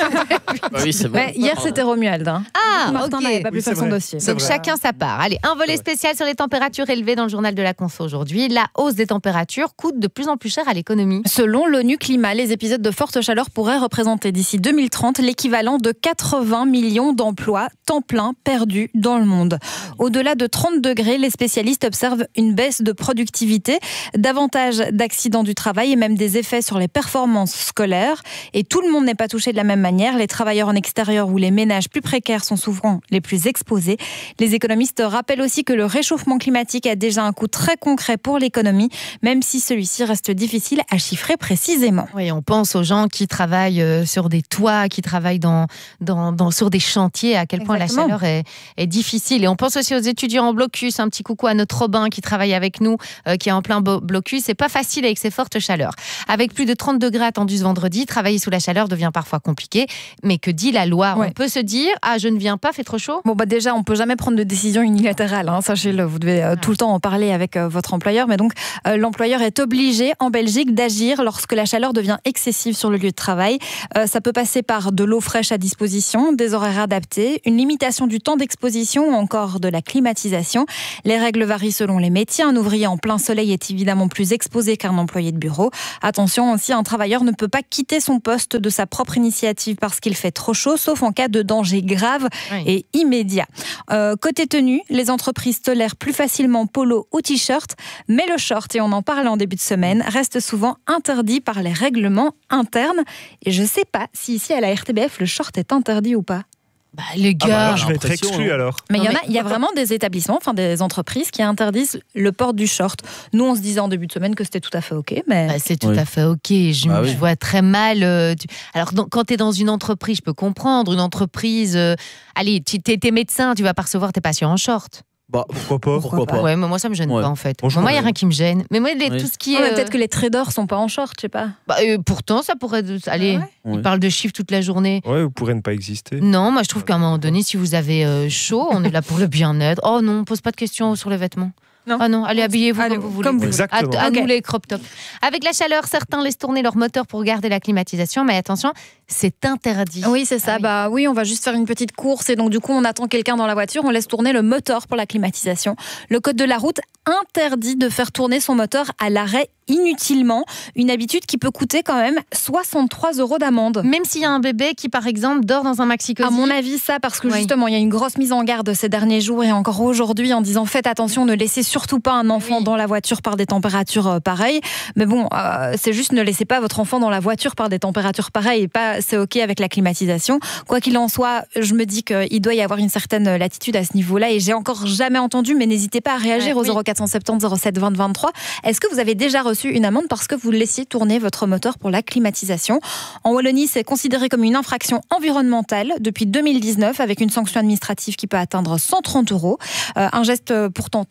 Oui, c'est bon. Ouais, hier, c'était Romuald. Hein. Ah, Martin ok. n'avait pas pu Oui, faire son vrai. dossier. Donc chacun sa part. Allez, un volet spécial sur les températures élevées dans le journal de la Conso aujourd'hui. La hausse des températures coûte de plus en plus cher à l'économie. Selon l'ONU Climat, les épisodes de forte chaleur pourraient représenter d'ici deux mille trente l'équivalent de quatre-vingts millions d'emplois temps plein perdus dans le monde. Au-delà de trente degrés, les spécialistes observent une baisse de productivité, davantage d'accidents du travail et même des effets sur les performances scolaires. Et tout le monde n'est pas touché de la même manière. Les travailleurs en extérieur ou les ménages plus précaires sont souvent les plus exposés. Les économistes rappellent aussi que le réchauffement climatique a déjà un coût très concret pour l'économie, même si celui-ci reste difficile à chiffrer précisément. Oui, on pense aux gens qui travaillent sur des toits, qui travaillent dans, dans, dans, sur des chantiers, à quel point Exactement. La chaleur est, est difficile. Et on pense aussi aux étudiants en blocus. Un petit coucou à notre Robin qui travaille avec nous, euh, qui est en plein blocus. C'est pas facile avec ces fortes chaleurs. Avec plus de trente degrés attendus ce vendredi, travailler sous la chaleur devient parfois compliqué. Mais que dit la loi? ouais. On peut se dire, ah, je ne viens pas, fait trop chaud? Bon, bah déjà, on peut jamais prendre de décision unilatérale. Hein, sachez-le, vous devez euh, tout le temps en parler avec euh, votre employeur. Mais donc, euh, l'employeur est obligé, en Belgique, d'agir lorsque la chaleur devient excessive sur le lieu de travail. Euh, ça peut passer par de l'eau fraîche à disposition, des horaires adaptés, une limitation du temps d'exposition ou encore de la climatisation. Les règles varient selon les métiers. Un ouvrier en plein soleil est évidemment plus exposé qu'un employé de bureau. Attention aussi, un travailleur ne peut pas quitter son poste de sa propre initiative parce qu'il fait trop chaud, sauf en cas de danger grave oui. et immédiat. Euh, côté tenue, les entreprises tolèrent plus facilement polo ou t-shirt, mais le short, et on en parle en début de semaine, reste souvent interdit par les règlements internes. Et je ne sais pas si ici à la R T B F, le short est interdit ou pas. Bah, les gars, ah bah alors, je vais être exclu alors. Mais il y en a, il y a vraiment des établissements, enfin des entreprises qui interdisent le port du short. Nous, on se disait en début de semaine que c'était tout à fait ok, mais bah, c'est tout oui. à fait ok. Je, bah, oui. je vois très mal. Euh, tu... Alors donc, quand tu es dans une entreprise, je peux comprendre une entreprise. Euh... Allez, tu es médecin, tu vas pas recevoir tes patients en short. Bah, pourquoi pas Pourquoi, pourquoi pas, Ouais, mais moi ça me gêne ouais. pas en fait. Bonjour, moi il y a rien qui me gêne. Mais moi les, oui. tout ce qui est. Oh, euh... Peut-être que les traders sont pas en short, je sais pas. Bah, euh, pourtant ça pourrait. Allez, ah ouais. ils ouais. parlent de chiffres toute la journée. Ouais, vous pourrez ne pas exister. Non, moi je trouve qu'à un moment donné, si vous avez euh, chaud, on est là pour le bien-être. Oh non, pose pas de questions sur les vêtements. Non. Ah non, allez, habillez-vous allez, comme vous voulez. Comme vous. Exactement. À, à okay. nous les crop tops. Avec la chaleur, certains laissent tourner leur moteur pour garder la climatisation, mais attention, c'est interdit. Oui, c'est ça. Ah, oui. Bah oui, on va juste faire une petite course et donc du coup, on attend quelqu'un dans la voiture, on laisse tourner le moteur pour la climatisation. Le code de la route interdit de faire tourner son moteur à l'arrêt inutilement, une habitude qui peut coûter quand même soixante-trois euros d'amende. Même s'il y a un bébé qui, par exemple, dort dans un maxi-cosy. À mon avis, ça, parce que oui. justement, il y a une grosse mise en garde ces derniers jours et encore aujourd'hui en disant faites attention, ne laissez surtout pas un enfant oui. dans la voiture par des températures euh, pareilles. Mais bon, euh, c'est juste ne laissez pas votre enfant dans la voiture par des températures pareilles et pas c'est ok avec la climatisation. Quoi qu'il en soit, je me dis qu'il doit y avoir une certaine latitude à ce niveau-là et j'ai encore jamais entendu, mais n'hésitez pas à réagir euh, au oui. zéro quatre cent soixante-dix zéro sept vingt vingt-trois. Est-ce que vous avez déjà reçu une amende parce que vous laissiez tourner votre moteur pour la climatisation? En Wallonie, c'est considéré comme une infraction environnementale depuis deux mille dix-neuf avec une sanction administrative qui peut atteindre cent trente euros. Euh, un geste pourtant très, fré-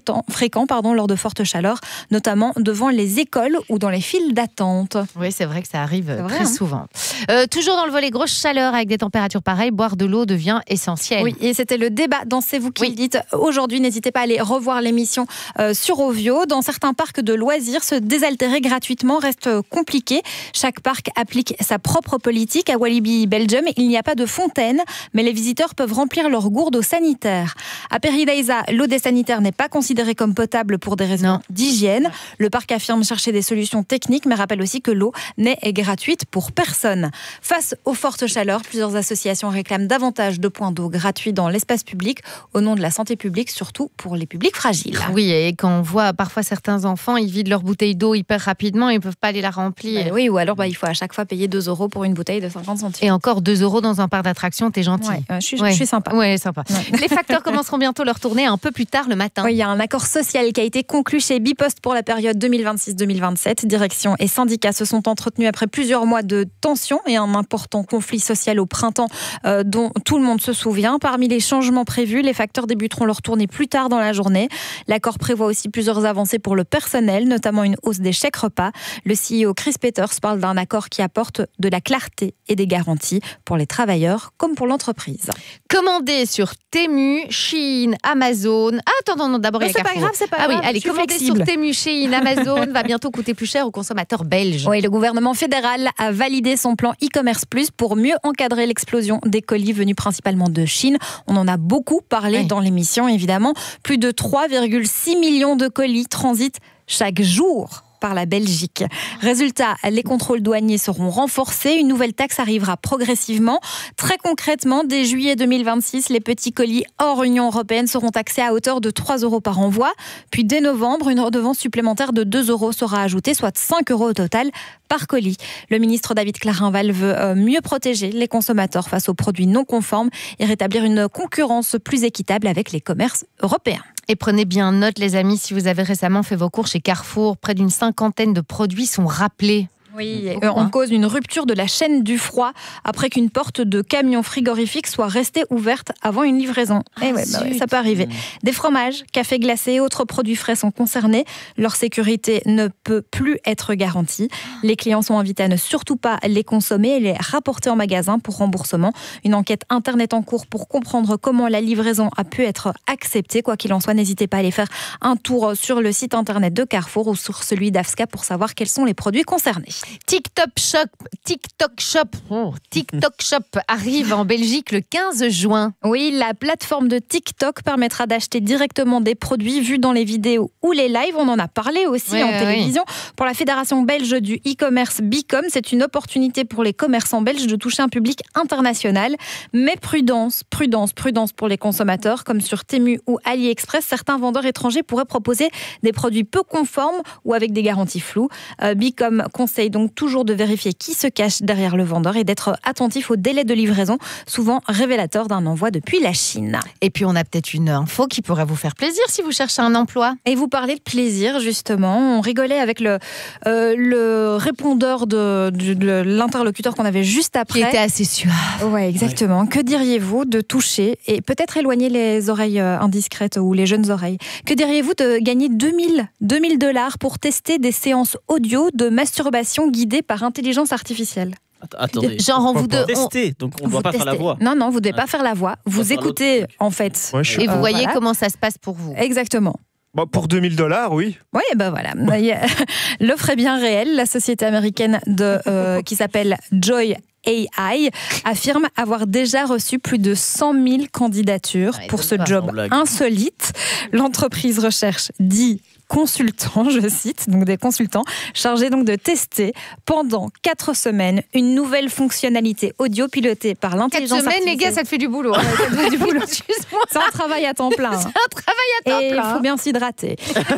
fréquent, fréquent pardon, lors de fortes chaleurs, notamment devant les écoles ou dans les files d'attente. Oui, c'est vrai que ça arrive vrai, très hein. souvent. Euh, toujours dans le volet grosse chaleur, avec des températures pareilles, boire de l'eau devient essentiel. Oui, et c'était le débat dans C'est vous qui Oui. le dites. Aujourd'hui, n'hésitez pas à aller revoir l'émission euh, sur Ovio. Dans certains parcs de loisirs, se désaltérer gratuitement reste compliqué. Chaque parc applique sa propre politique. À Walibi Belgium, il n'y a pas de fontaine, mais les visiteurs peuvent remplir leur gourde eau sanitaire. À Paradise, l'eau des sanitaires n'est pas considérée comme potable pour des raisons Non. d'hygiène. Le parc affirme chercher des solutions techniques, mais rappelle aussi que l'eau n'est gratuite pour personne. Face aux fortes chaleurs, plusieurs associations réclament davantage de points d'eau gratuits dans l'espace public au nom de la santé publique, surtout pour les publics fragiles. Oui, et quand on voit parfois certains enfants, ils vident leur bouteille d'eau hyper rapidement, ils ne peuvent pas aller la remplir. Bah oui, ou alors bah, il faut à chaque fois payer deux euros pour une bouteille de cinquante centilitres. Et encore deux euros dans un parc d'attractions, t'es gentil. Ouais, euh, je, suis, je suis sympa. Ouais, sympa. Ouais. Les facteurs commenceront bientôt leur tournée un peu plus tard le matin. Oui, il y a un accord social qui a été conclu chez Bipost pour la période deux mille vingt-six deux mille vingt-sept. Direction et syndicats se sont entretenus après plusieurs mois de tensions et un important conflit social au printemps euh, dont tout le monde se souvient. Parmi les changements prévus, les facteurs débuteront leur tournée plus tard dans la journée. L'accord prévoit aussi plusieurs avancées pour le personnel, notamment une hausse des chèques repas. Le C E O Chris Peters parle d'un accord qui apporte de la clarté et des garanties pour les travailleurs comme pour l'entreprise. Commandez sur Temu, Shein, Amazon. Ah, attends, non, non, d'abord, il y a C'est pas Carrefour. grave, c'est pas ah oui, grave, allez, je suis commandez flexible. sur Temu, Shein, Amazon va bientôt coûter plus cher aux consommateurs belges. Oui, le gouvernement fédéral a validé son plan e-commerce plus pour mieux encadrer l'explosion des colis venus principalement de Chine. On en a beaucoup parlé Oui. dans l'émission, évidemment. Plus de trois virgule six millions de colis transitent chaque jour par la Belgique. Résultat, les contrôles douaniers seront renforcés. Une nouvelle taxe arrivera progressivement. Très concrètement, dès juillet deux mille vingt-six, les petits colis hors Union européenne seront taxés à hauteur de trois euros par envoi. Puis dès novembre, une redevance supplémentaire de deux euros sera ajoutée, soit cinq euros au total par colis. Le ministre David Clarinval veut mieux protéger les consommateurs face aux produits non conformes et rétablir une concurrence plus équitable avec les commerces européens. Et prenez bien note, les amis, si vous avez récemment fait vos courses chez Carrefour, près d'une cinquantaine de produits sont rappelés. Oui, euh, on cause une rupture de la chaîne du froid après qu'une porte de camion frigorifique soit restée ouverte avant une livraison. Ah, et ouais, bah ouais, ça peut arriver. Des fromages, cafés glacés et autres produits frais sont concernés. Leur sécurité ne peut plus être garantie. Les clients sont invités à ne surtout pas les consommer et les rapporter en magasin pour remboursement. Une enquête interne est en cours pour comprendre comment la livraison a pu être acceptée. Quoi qu'il en soit, n'hésitez pas à aller faire un tour sur le site internet de Carrefour ou sur celui d'Afsca pour savoir quels sont les produits concernés. TikTok Shop, TikTok Shop, oh, TikTok Shop arrive en Belgique le quinze juin. Oui, la plateforme de TikTok permettra d'acheter directement des produits vus dans les vidéos ou les lives. On en a parlé aussi ouais, en ouais, télévision. Oui. Pour la Fédération belge du e-commerce Bicom, c'est une opportunité pour les commerçants belges de toucher un public international. Mais prudence, prudence, prudence pour les consommateurs. Comme sur Temu ou AliExpress, certains vendeurs étrangers pourraient proposer des produits peu conformes ou avec des garanties floues. Euh, Bicom conseille donc toujours de vérifier qui se cache derrière le vendeur et d'être attentif au délai de livraison, souvent révélateur d'un envoi depuis la Chine. Et puis on a peut-être une info qui pourrait vous faire plaisir si vous cherchez un emploi. Et vous parlez de plaisir, justement. On rigolait avec le, euh, le répondeur de, de, de l'interlocuteur qu'on avait juste après. Qui était assez suave. Ouais, exactement. Ouais. Que diriez-vous de toucher, et peut-être éloigner les oreilles indiscrètes ou les jeunes oreilles, que diriez-vous de gagner deux mille dollars pour tester des séances audio de masturbation guidées par intelligence artificielle? Attendez. Genre on vous de, tester, donc on ne doit pas testez. faire la voix. Non, non, vous ne devez pas faire la voix. Vous, vous écoutez, en fait. Ouais, et vous euh, voyez voilà. comment ça se passe pour vous. Exactement. Bon, pour deux mille dollars, oui. Oui, ben voilà. L'offre est bien réelle. La société américaine de, euh, qui s'appelle Joy A I affirme avoir déjà reçu plus de cent mille candidatures ouais, pour ce job insolite. L'entreprise recherche dix consultants, je cite, donc des consultants, chargés donc de tester pendant quatre semaines une nouvelle fonctionnalité audio pilotée par l'intelligence artificielle. quatre semaines, les gars, ça te fait du boulot. Hein. Ça te fait du boulot, excuse-moi. C'est un travail à temps plein. C'est un travail à temps Et plein. il faut bien s'hydrater.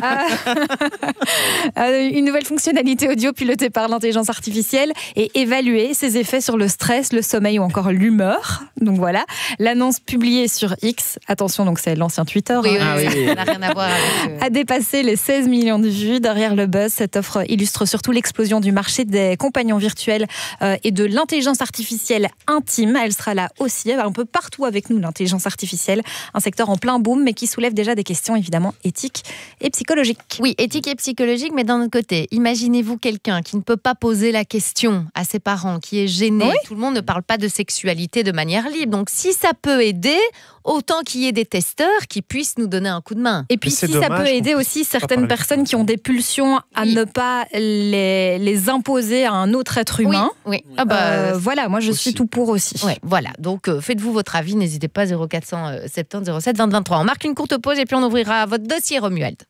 euh, une nouvelle fonctionnalité audio pilotée par l'intelligence artificielle et évaluer ses effets sur le stress, le sommeil ou encore l'humeur. Donc voilà, l'annonce publiée sur X, attention, donc c'est l'ancien Twitter, oui, hein, oui, oui, ça n'a rien à voir avec... a dépassé les seize millions de vues. Derrière le buzz, cette offre illustre surtout l'explosion du marché des compagnons virtuels euh, et de l'intelligence artificielle intime. Elle sera là aussi, un peu partout avec nous, l'intelligence artificielle. Un secteur en plein boom, mais qui soulève déjà des questions évidemment éthiques et psychologiques. Oui, éthique et psychologique, mais d'un autre côté, imaginez-vous quelqu'un qui ne peut pas poser la question à ses parents, qui est gêné. Oui. Tout le monde ne parle pas de sexualité de manière libre. Donc si ça peut aider, autant qu'il y ait des testeurs qui puissent nous donner un coup de main. Et puis si ça peut aider aussi certaines personnes qui ont des pulsions à oui. ne pas les, les imposer à un autre être humain. Oui, oui. Ah bah, euh, voilà, moi je aussi. suis tout pour aussi. Ouais, voilà, donc euh, faites-vous votre avis, n'hésitez pas, zéro quatre cent soixante-dix zéro sept vingt vingt-trois. On marque une courte pause et puis on ouvrira votre dossier Romuald.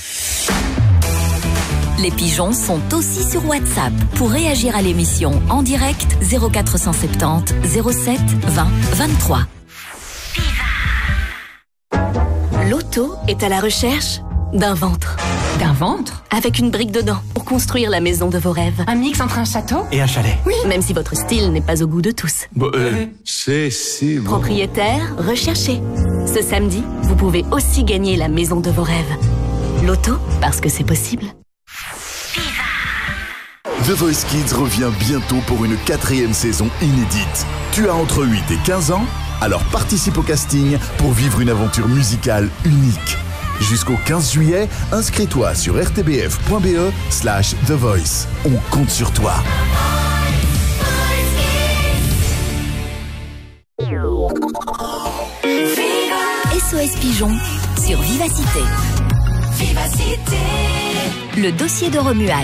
Les pigeons sont aussi sur WhatsApp. Pour réagir à l'émission en direct, zéro quatre cent soixante-dix zéro sept vingt vingt-trois. L'auto est à la recherche d'un ventre. D'un ventre? Avec une brique dedans pour construire la maison de vos rêves. Un mix entre un château et un chalet. Oui. Même si votre style n'est pas au goût de tous. Bon, euh, c'est si bon. Propriétaire recherché. Ce samedi, vous pouvez aussi gagner la maison de vos rêves. L'auto, parce que c'est possible. The Voice Kids revient bientôt pour une quatrième saison inédite. Tu as entre huit et quinze ans? Alors participe au casting pour vivre une aventure musicale unique. Jusqu'au quinze juillet, inscris-toi sur rtbf.be slash The Voice. On compte sur toi. S O S Pigeon sur Vivacité. Vivacité. Le dossier de Romuald.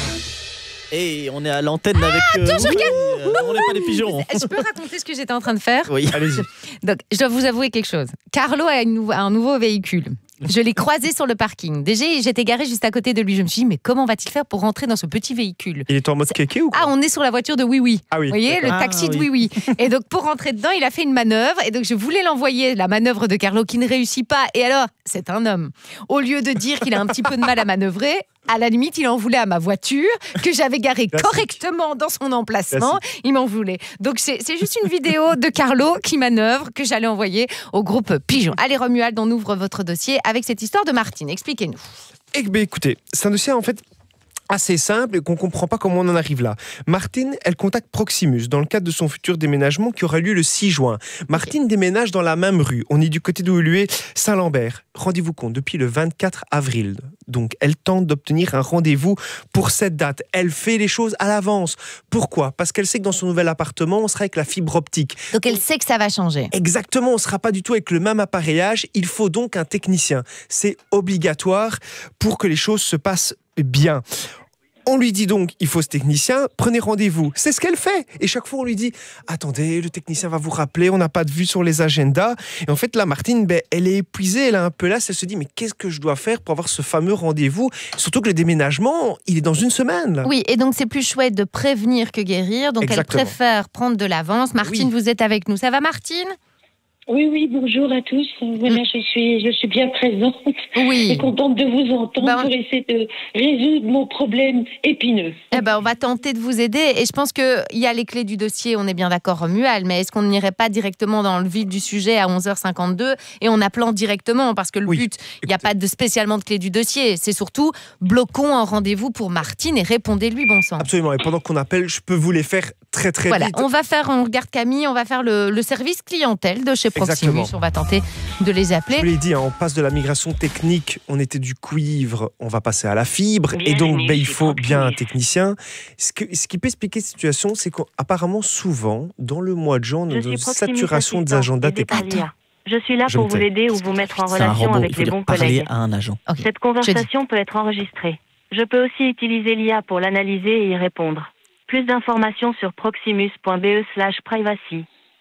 Et on est à l'antenne avec... Ah, attends, euh, je regarde. oui, euh, on n'est pas des pigeons. Je peux raconter ce que j'étais en train de faire? Oui, allez-y. Donc, je dois vous avouer quelque chose. Carlo a une nou- un nouveau véhicule. Je l'ai croisé sur le parking. Déjà, j'étais garée juste à côté de lui. Je me suis dit, mais comment va-t-il faire pour rentrer dans ce petit véhicule? Il est en mode kéké ou quoi? Ah, on est sur la voiture de Oui Oui. Ah oui. Vous voyez, le Ah, taxi de oui. Oui Oui. Et donc, pour rentrer dedans, il a fait une manœuvre. Et donc, je voulais l'envoyer, la manœuvre de Carlo, qui ne réussit pas. Et alors, c'est un homme. Au lieu de dire qu'il a un petit peu de mal à manœuvrer, à la limite, il en voulait à ma voiture, que j'avais garée Classique. correctement dans son emplacement. Classique. Il m'en voulait. Donc, c'est, c'est juste une vidéo de Carlo qui manœuvre, que j'allais envoyer au groupe Pigeon. Allez, Romuald, on ouvre votre dossier avec cette histoire de Martine. Expliquez-nous. Eh bien, écoutez, c'est un dossier en fait assez simple et qu'on ne comprend pas comment on en arrive là. Martine, elle contacte Proximus dans le cadre de son futur déménagement qui aura lieu le six juin. Martine okay. déménage dans la même rue. On est du côté d'où lui est Saint-Lambert. Rendez-vous compte, depuis le vingt-quatre avril. Donc, elle tente d'obtenir un rendez-vous pour cette date. Elle fait les choses à l'avance. Pourquoi? Parce qu'elle sait que dans son nouvel appartement, on sera avec la fibre optique. Donc, elle sait que ça va changer. Exactement, on ne sera pas du tout avec le même appareillage. Il faut donc un technicien. C'est obligatoire pour que les choses se passent bien. On lui dit donc, il faut ce technicien, prenez rendez-vous. C'est ce qu'elle fait. Et chaque fois, on lui dit, attendez, le technicien va vous rappeler, on n'a pas de vue sur les agendas. Et en fait, là, Martine, ben, elle est épuisée, elle est un peu là, elle se dit, mais qu'est-ce que je dois faire pour avoir ce fameux rendez-vous? Surtout que le déménagement, il est dans une semaine. Là. Oui, et donc c'est plus chouette de prévenir que guérir. Donc Exactement. Elle préfère prendre de l'avance. Martine, oui. Vous êtes avec nous. Ça va, Martine? Oui, oui, bonjour à tous. Voilà, je suis, je suis bien présente. Oui. Et contente de vous entendre ben, pour essayer de résoudre mon problème épineux. Eh ben, on va tenter de vous aider. Et je pense qu'il y a les clés du dossier, on est bien d'accord, Romuald, mais est-ce qu'on n'irait pas directement dans le vif du sujet à onze heures cinquante-deux et en appelant directement? Parce que le oui. but, il n'y a pas de, spécialement de clé du dossier. C'est surtout, bloquons un rendez-vous pour Martine et répondez-lui, bon sang. Absolument. Et pendant qu'on appelle, je peux vous les faire très, très voilà. vite. On va faire, on regarde Camille, on va faire le, le service clientèle de chez Proximus. Exactement. On va tenter de les appeler. Je vous l'ai dit, hein, on passe de la migration technique, on était du cuivre, on va passer à la fibre. Bienvenue et donc, ben, il chez faut Proximus. bien un technicien. Ce, que, ce qui peut expliquer cette situation, c'est qu'apparemment, souvent, dans le mois de juin, on a une saturation des agendas techniques. Je suis là Je pour me vous tais. aider ou vous mettre en C'est un relation robot, il avec faut les dire bons parler collègues. à un agent. Okay. Cette conversation peut être enregistrée. Je peux aussi utiliser l'I A pour l'analyser et y répondre. Plus d'informations sur proximus.be slash privacy.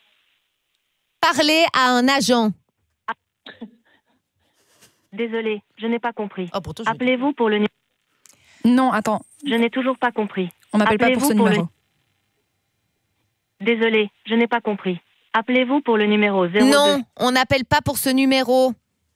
Parler à un agent. Désolée, je n'ai pas compris. Oh, pourtant, Appelez-vous pour le numéro. Non, attends. Je n'ai toujours pas compris. On n'appelle pas pour ce Appelez-vous numéro. Le... Désolée, je n'ai pas compris. Appelez-vous pour le numéro zéro deux. Non, on n'appelle pas pour ce numéro.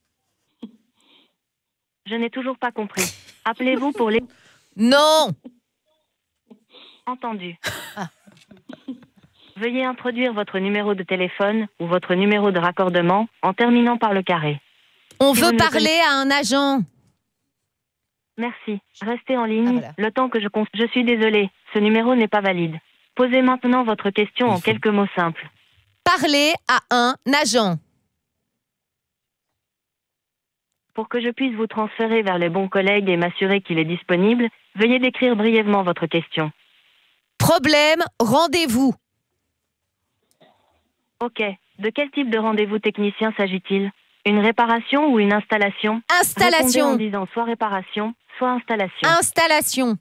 Je n'ai toujours pas compris. Appelez-vous pour les... Non. Entendu. Ah. Veuillez introduire votre numéro de téléphone ou votre numéro de raccordement en terminant par le carré. On Si veut vous ne parler connaissez... à un agent. Merci. Restez en ligne. Ah, voilà. Le temps que je... Cons- je suis désolée. Ce numéro n'est pas valide. Posez maintenant votre question en quelques mots simples. Parler à un agent. Pour que je puisse vous transférer vers les bons collègues et m'assurer qu'il est disponible, veuillez décrire brièvement votre question. Problème, rendez-vous. Ok. De quel type de rendez-vous technicien s'agit-il? Une réparation ou une installation? Installation. Répondez en disant soit réparation, soit installation. Installation.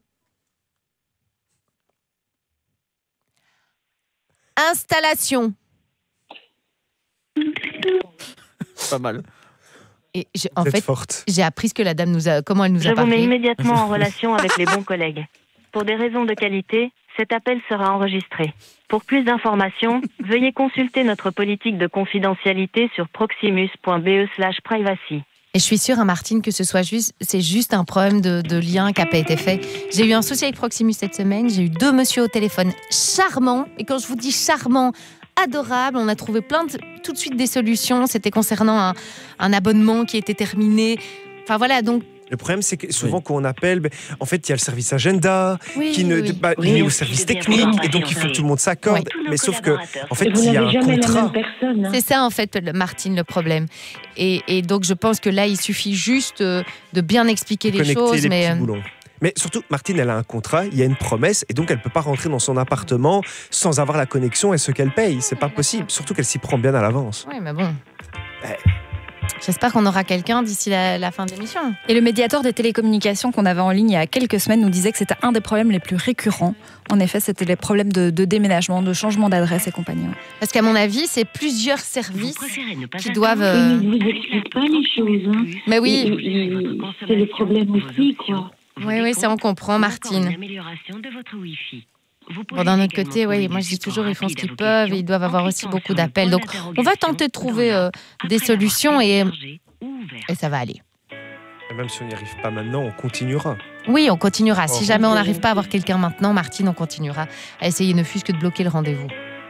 Installation. Pas mal. Et je, en fait, forte. J'ai appris ce que la dame nous a, comment elle nous je a parlé. Je vous mets immédiatement en relation avec les bons collègues. Pour des raisons de qualité, cet appel sera enregistré. Pour plus d'informations, veuillez consulter notre politique de confidentialité sur proximus.be slash privacy. Et je suis sûre, hein, Martine, que ce soit juste, c'est juste un problème de, de lien qui n'a pas été fait. J'ai eu un souci avec Proximus cette semaine. J'ai eu deux messieurs au téléphone charmants. Et quand je vous dis charmants, adorables, on a trouvé plein de, tout de suite des solutions. C'était concernant un, un abonnement qui était terminé. Enfin voilà, donc. Le problème, c'est que souvent, oui. quand on appelle, ben, en fait, il y a le service agenda, oui, qui ne, oui. bah, oui, il est oui, au service technique, et donc il faut que tout le monde s'accorde. Oui. Mais sauf que, en fait, il y a un contrat. Personne, hein. C'est ça, en fait, Martine, le problème. Et, et donc, je pense que là, il suffit juste de bien expliquer les choses. Les mais... petits boulons. Mais surtout, Martine, elle a un contrat, il y a une promesse, et donc elle ne peut pas rentrer dans son appartement sans avoir la connexion et ce qu'elle paye. C'est pas possible, surtout qu'elle s'y prend bien à l'avance. Oui, mais bon. Ouais. J'espère qu'on aura quelqu'un d'ici la, la fin de l'émission. Et le médiateur des télécommunications qu'on avait en ligne il y a quelques semaines nous disait que c'était un des problèmes les plus récurrents. En effet, c'était les problèmes de, de déménagement, de changement d'adresse et compagnie. Parce qu'à mon avis, c'est plusieurs services qui doivent... Euh... Ils ne vous expliquent pas les choses. Hein. Mais oui. Et, et, et, c'est le problème aussi, quoi. Oui, oui, ça on comprend, Martine. Bon, d'un autre côté, oui, moi je dis toujours, ils font ce qu'ils peuvent et ils doivent avoir aussi beaucoup d'appels. Donc, on va tenter de trouver euh, des solutions et, et ça va aller. Et même si on n'y arrive pas maintenant, on continuera. Oui, on continuera. Si jamais on n'arrive pas à avoir quelqu'un maintenant, Martine, on continuera à essayer ne fût-ce que de bloquer le rendez-vous.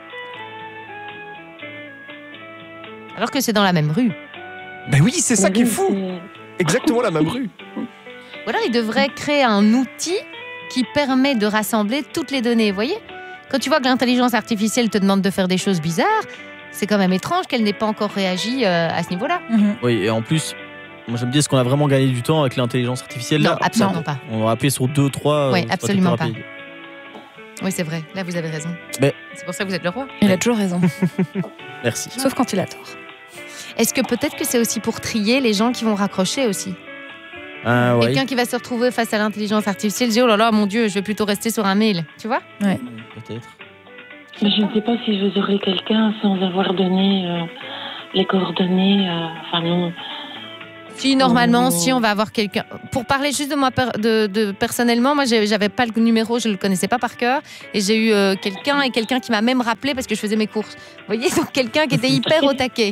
Alors que c'est dans la même rue. Ben oui, c'est ça qui est fou. Exactement la même rue. Ou alors, il devrait créer un outil qui permet de rassembler toutes les données. Vous voyez ? Quand tu vois que l'intelligence artificielle te demande de faire des choses bizarres, c'est quand même étrange qu'elle n'ait pas encore réagi euh, à ce niveau-là. Mm-hmm. Oui, et en plus, moi je me dis, est-ce qu'on a vraiment gagné du temps avec l'intelligence artificielle ? Non, là absolument non. pas. On va appeler sur deux, trois. Oui, euh, absolument pas. Oui, c'est vrai. Là, vous avez raison. Mais... C'est pour ça que vous êtes le roi. Il a toujours raison. Merci. Sauf quand il a tort. Est-ce que peut-être que c'est aussi pour trier les gens qui vont raccrocher aussi ? Euh, ouais. Quelqu'un qui va se retrouver face à l'intelligence artificielle, dit oh là là, mon Dieu, je vais plutôt rester sur un mail. Tu vois ? Ouais. Peut-être. Mais je ne sais pas si vous aurez quelqu'un sans avoir donné euh, les coordonnées. Euh, enfin, non. Si, normalement, oh. si, on va avoir quelqu'un. Pour parler juste de moi, de, de personnellement, moi, j'avais pas le numéro, je le connaissais pas par cœur. Et j'ai eu euh, quelqu'un et quelqu'un qui m'a même rappelé parce que je faisais mes courses. Vous voyez, donc quelqu'un qui était hyper au taquet.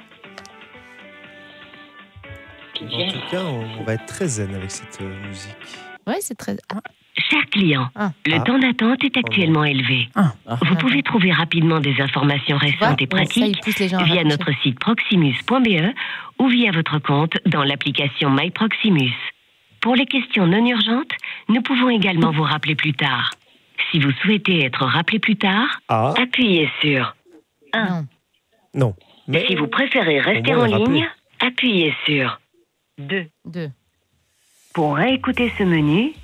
En tout cas, on va être très zen avec cette euh, musique. Oui, c'est très... Ah. Cher client, ah. le ah. temps d'attente est actuellement oh élevé. Ah. Vous pouvez trouver rapidement des informations récentes et pratiques bon, ça, via notre site proximus point b e ou via votre compte dans l'application MyProximus. Pour les questions non urgentes, nous pouvons également vous rappeler plus tard. Si vous souhaitez être rappelé plus tard, ah. appuyez sur un. Non. non mais si vous préférez rester en ligne, appuyez sur deux. deux. Pour réécouter ce menu...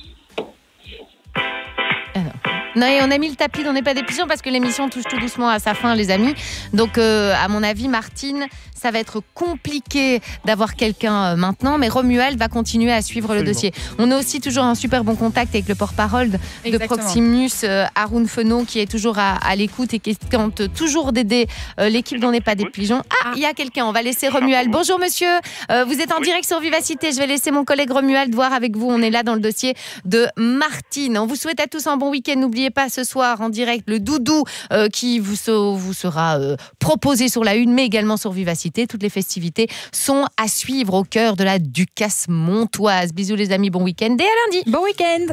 Ah non. Non, et on a mis le tapis dans n'est pas des pigeons parce que l'émission touche tout doucement à sa fin, les amis. Donc, euh, à mon avis, Martine, ça va être compliqué d'avoir quelqu'un euh, maintenant, mais Romuald va continuer à suivre Absolument. le dossier. On a aussi toujours un super bon contact avec le porte-parole de Exactement. Proximus, euh, Haroun Fenot, qui est toujours à, à l'écoute et qui tente toujours d'aider euh, l'équipe dans n'est pas des pigeons. Ah, il y a quelqu'un, on va laisser Romuald. Bonjour monsieur, euh, vous êtes en direct sur Vivacité. Je vais laisser mon collègue Romuald voir avec vous. On est là dans le dossier de Martine. On vous souhaite à tous un bon week-end. N'oubliez pas ce soir en direct le doudou euh, qui vous, vous sera euh, proposé sur la une, mais également sur Vivacité. Toutes les festivités sont à suivre au cœur de la Ducasse montoise. Bisous les amis, bon week-end et à lundi. Bon week-end.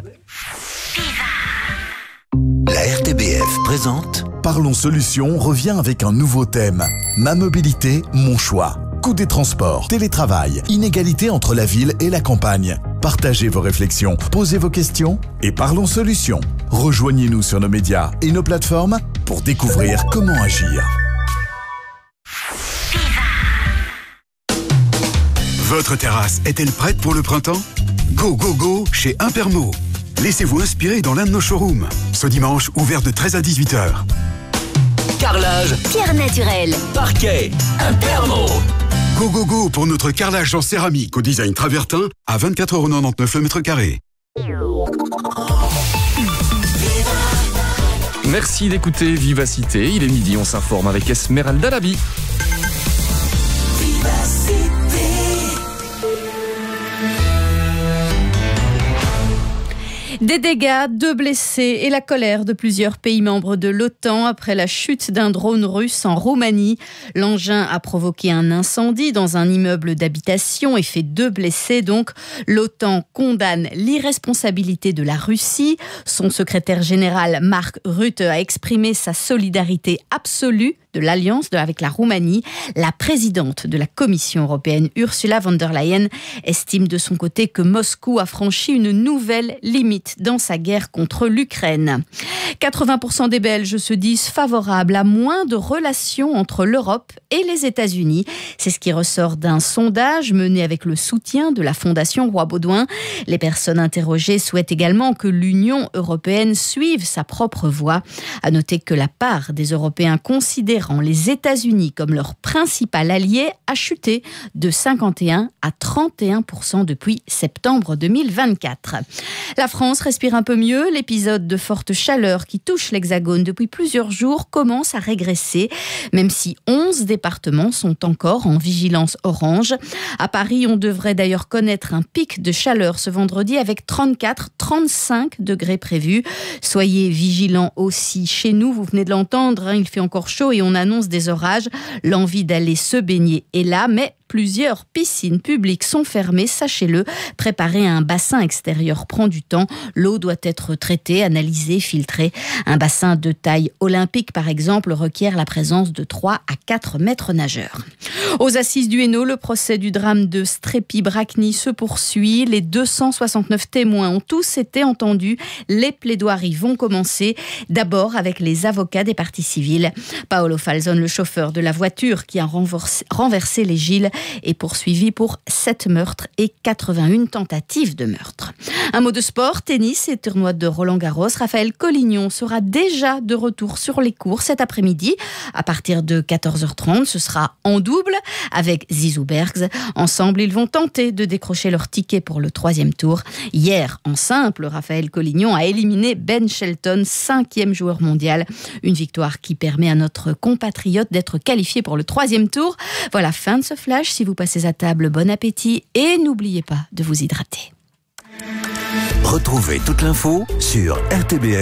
La R T B F présente Parlons Solutions revient avec un nouveau thème. Ma mobilité, mon choix. Coût des transports, télétravail, inégalité entre la ville et la campagne. Partagez vos réflexions, posez vos questions et parlons solutions. Rejoignez-nous sur nos médias et nos plateformes pour découvrir comment agir. Votre terrasse est-elle prête pour le printemps? Go, go, go chez Impermo. Laissez-vous inspirer dans l'un de nos showrooms. Ce dimanche, ouvert de treize à dix-huit heures. Carrelage, Pierre naturelle, parquet, Impermo. Go, go, go pour notre carrelage en céramique au design travertin à vingt-quatre euros quatre-vingt-dix-neuf le mètre carré. Merci d'écouter Vivacité. Il est midi, on s'informe avec Esmeralda Labi. Des dégâts, deux blessés et la colère de plusieurs pays membres de l'OTAN après la chute d'un drone russe en Roumanie. L'engin a provoqué un incendie dans un immeuble d'habitation et fait deux blessés. Donc, l'OTAN condamne l'irresponsabilité de la Russie. Son secrétaire général Mark Rutte a exprimé sa solidarité absolue de l'alliance avec la Roumanie. La présidente de la Commission européenne, Ursula von der Leyen, estime de son côté que Moscou a franchi une nouvelle limite dans sa guerre contre l'Ukraine. quatre-vingts pour cent des Belges se disent favorables à moins de relations entre l'Europe et les États-Unis. C'est ce qui ressort d'un sondage mené avec le soutien de la Fondation Roi-Baudouin. Les personnes interrogées souhaitent également que l'Union européenne suive sa propre voie. À noter que la part des Européens considérant les États-Unis comme leur principal allié a chuté de cinquante et un à trente et un pour cent depuis septembre deux mille vingt-quatre. La France respire un peu mieux. L'épisode de forte chaleur qui touche l'Hexagone depuis plusieurs jours commence à régresser, même si onze départements sont encore en vigilance orange. À Paris, on devrait d'ailleurs connaître un pic de chaleur ce vendredi avec trente-quatre à trente-cinq degrés prévus. Soyez vigilants aussi chez nous, vous venez de l'entendre, hein, il fait encore chaud et on annonce des orages. L'envie d'aller se baigner est là, mais plusieurs piscines publiques sont fermées, sachez-le. Préparer un bassin extérieur prend du temps. L'eau doit être traitée, analysée, filtrée. Un bassin de taille olympique, par exemple, requiert la présence de trois à quatre maîtres nageurs. Aux assises du Hainaut, le procès du drame de Strépy-Bracny se poursuit. Les deux cent soixante-neuf témoins ont tous été entendus. Les plaidoiries vont commencer, d'abord avec les avocats des parties civiles. Paolo Falzon, le chauffeur de la voiture qui a renversé, renversé les Gilles, est poursuivi pour sept meurtres et quatre-vingt-une tentatives de meurtre. Un mot de sport, tennis et tournoi de Roland-Garros. Raphaël Collignon sera déjà de retour sur les cours cet après-midi. À partir de quatorze heures trente, ce sera en double avec Zizou Bergs. Ensemble, ils vont tenter de décrocher leur ticket pour le troisième tour. Hier, en simple, Raphaël Collignon a éliminé Ben Shelton, cinquième joueur mondial. Une victoire qui permet à notre compatriote d'être qualifié pour le troisième tour. Voilà, fin de ce flash. Si vous passez à table, bon appétit et n'oubliez pas de vous hydrater. Retrouvez toute l'info sur R T B F.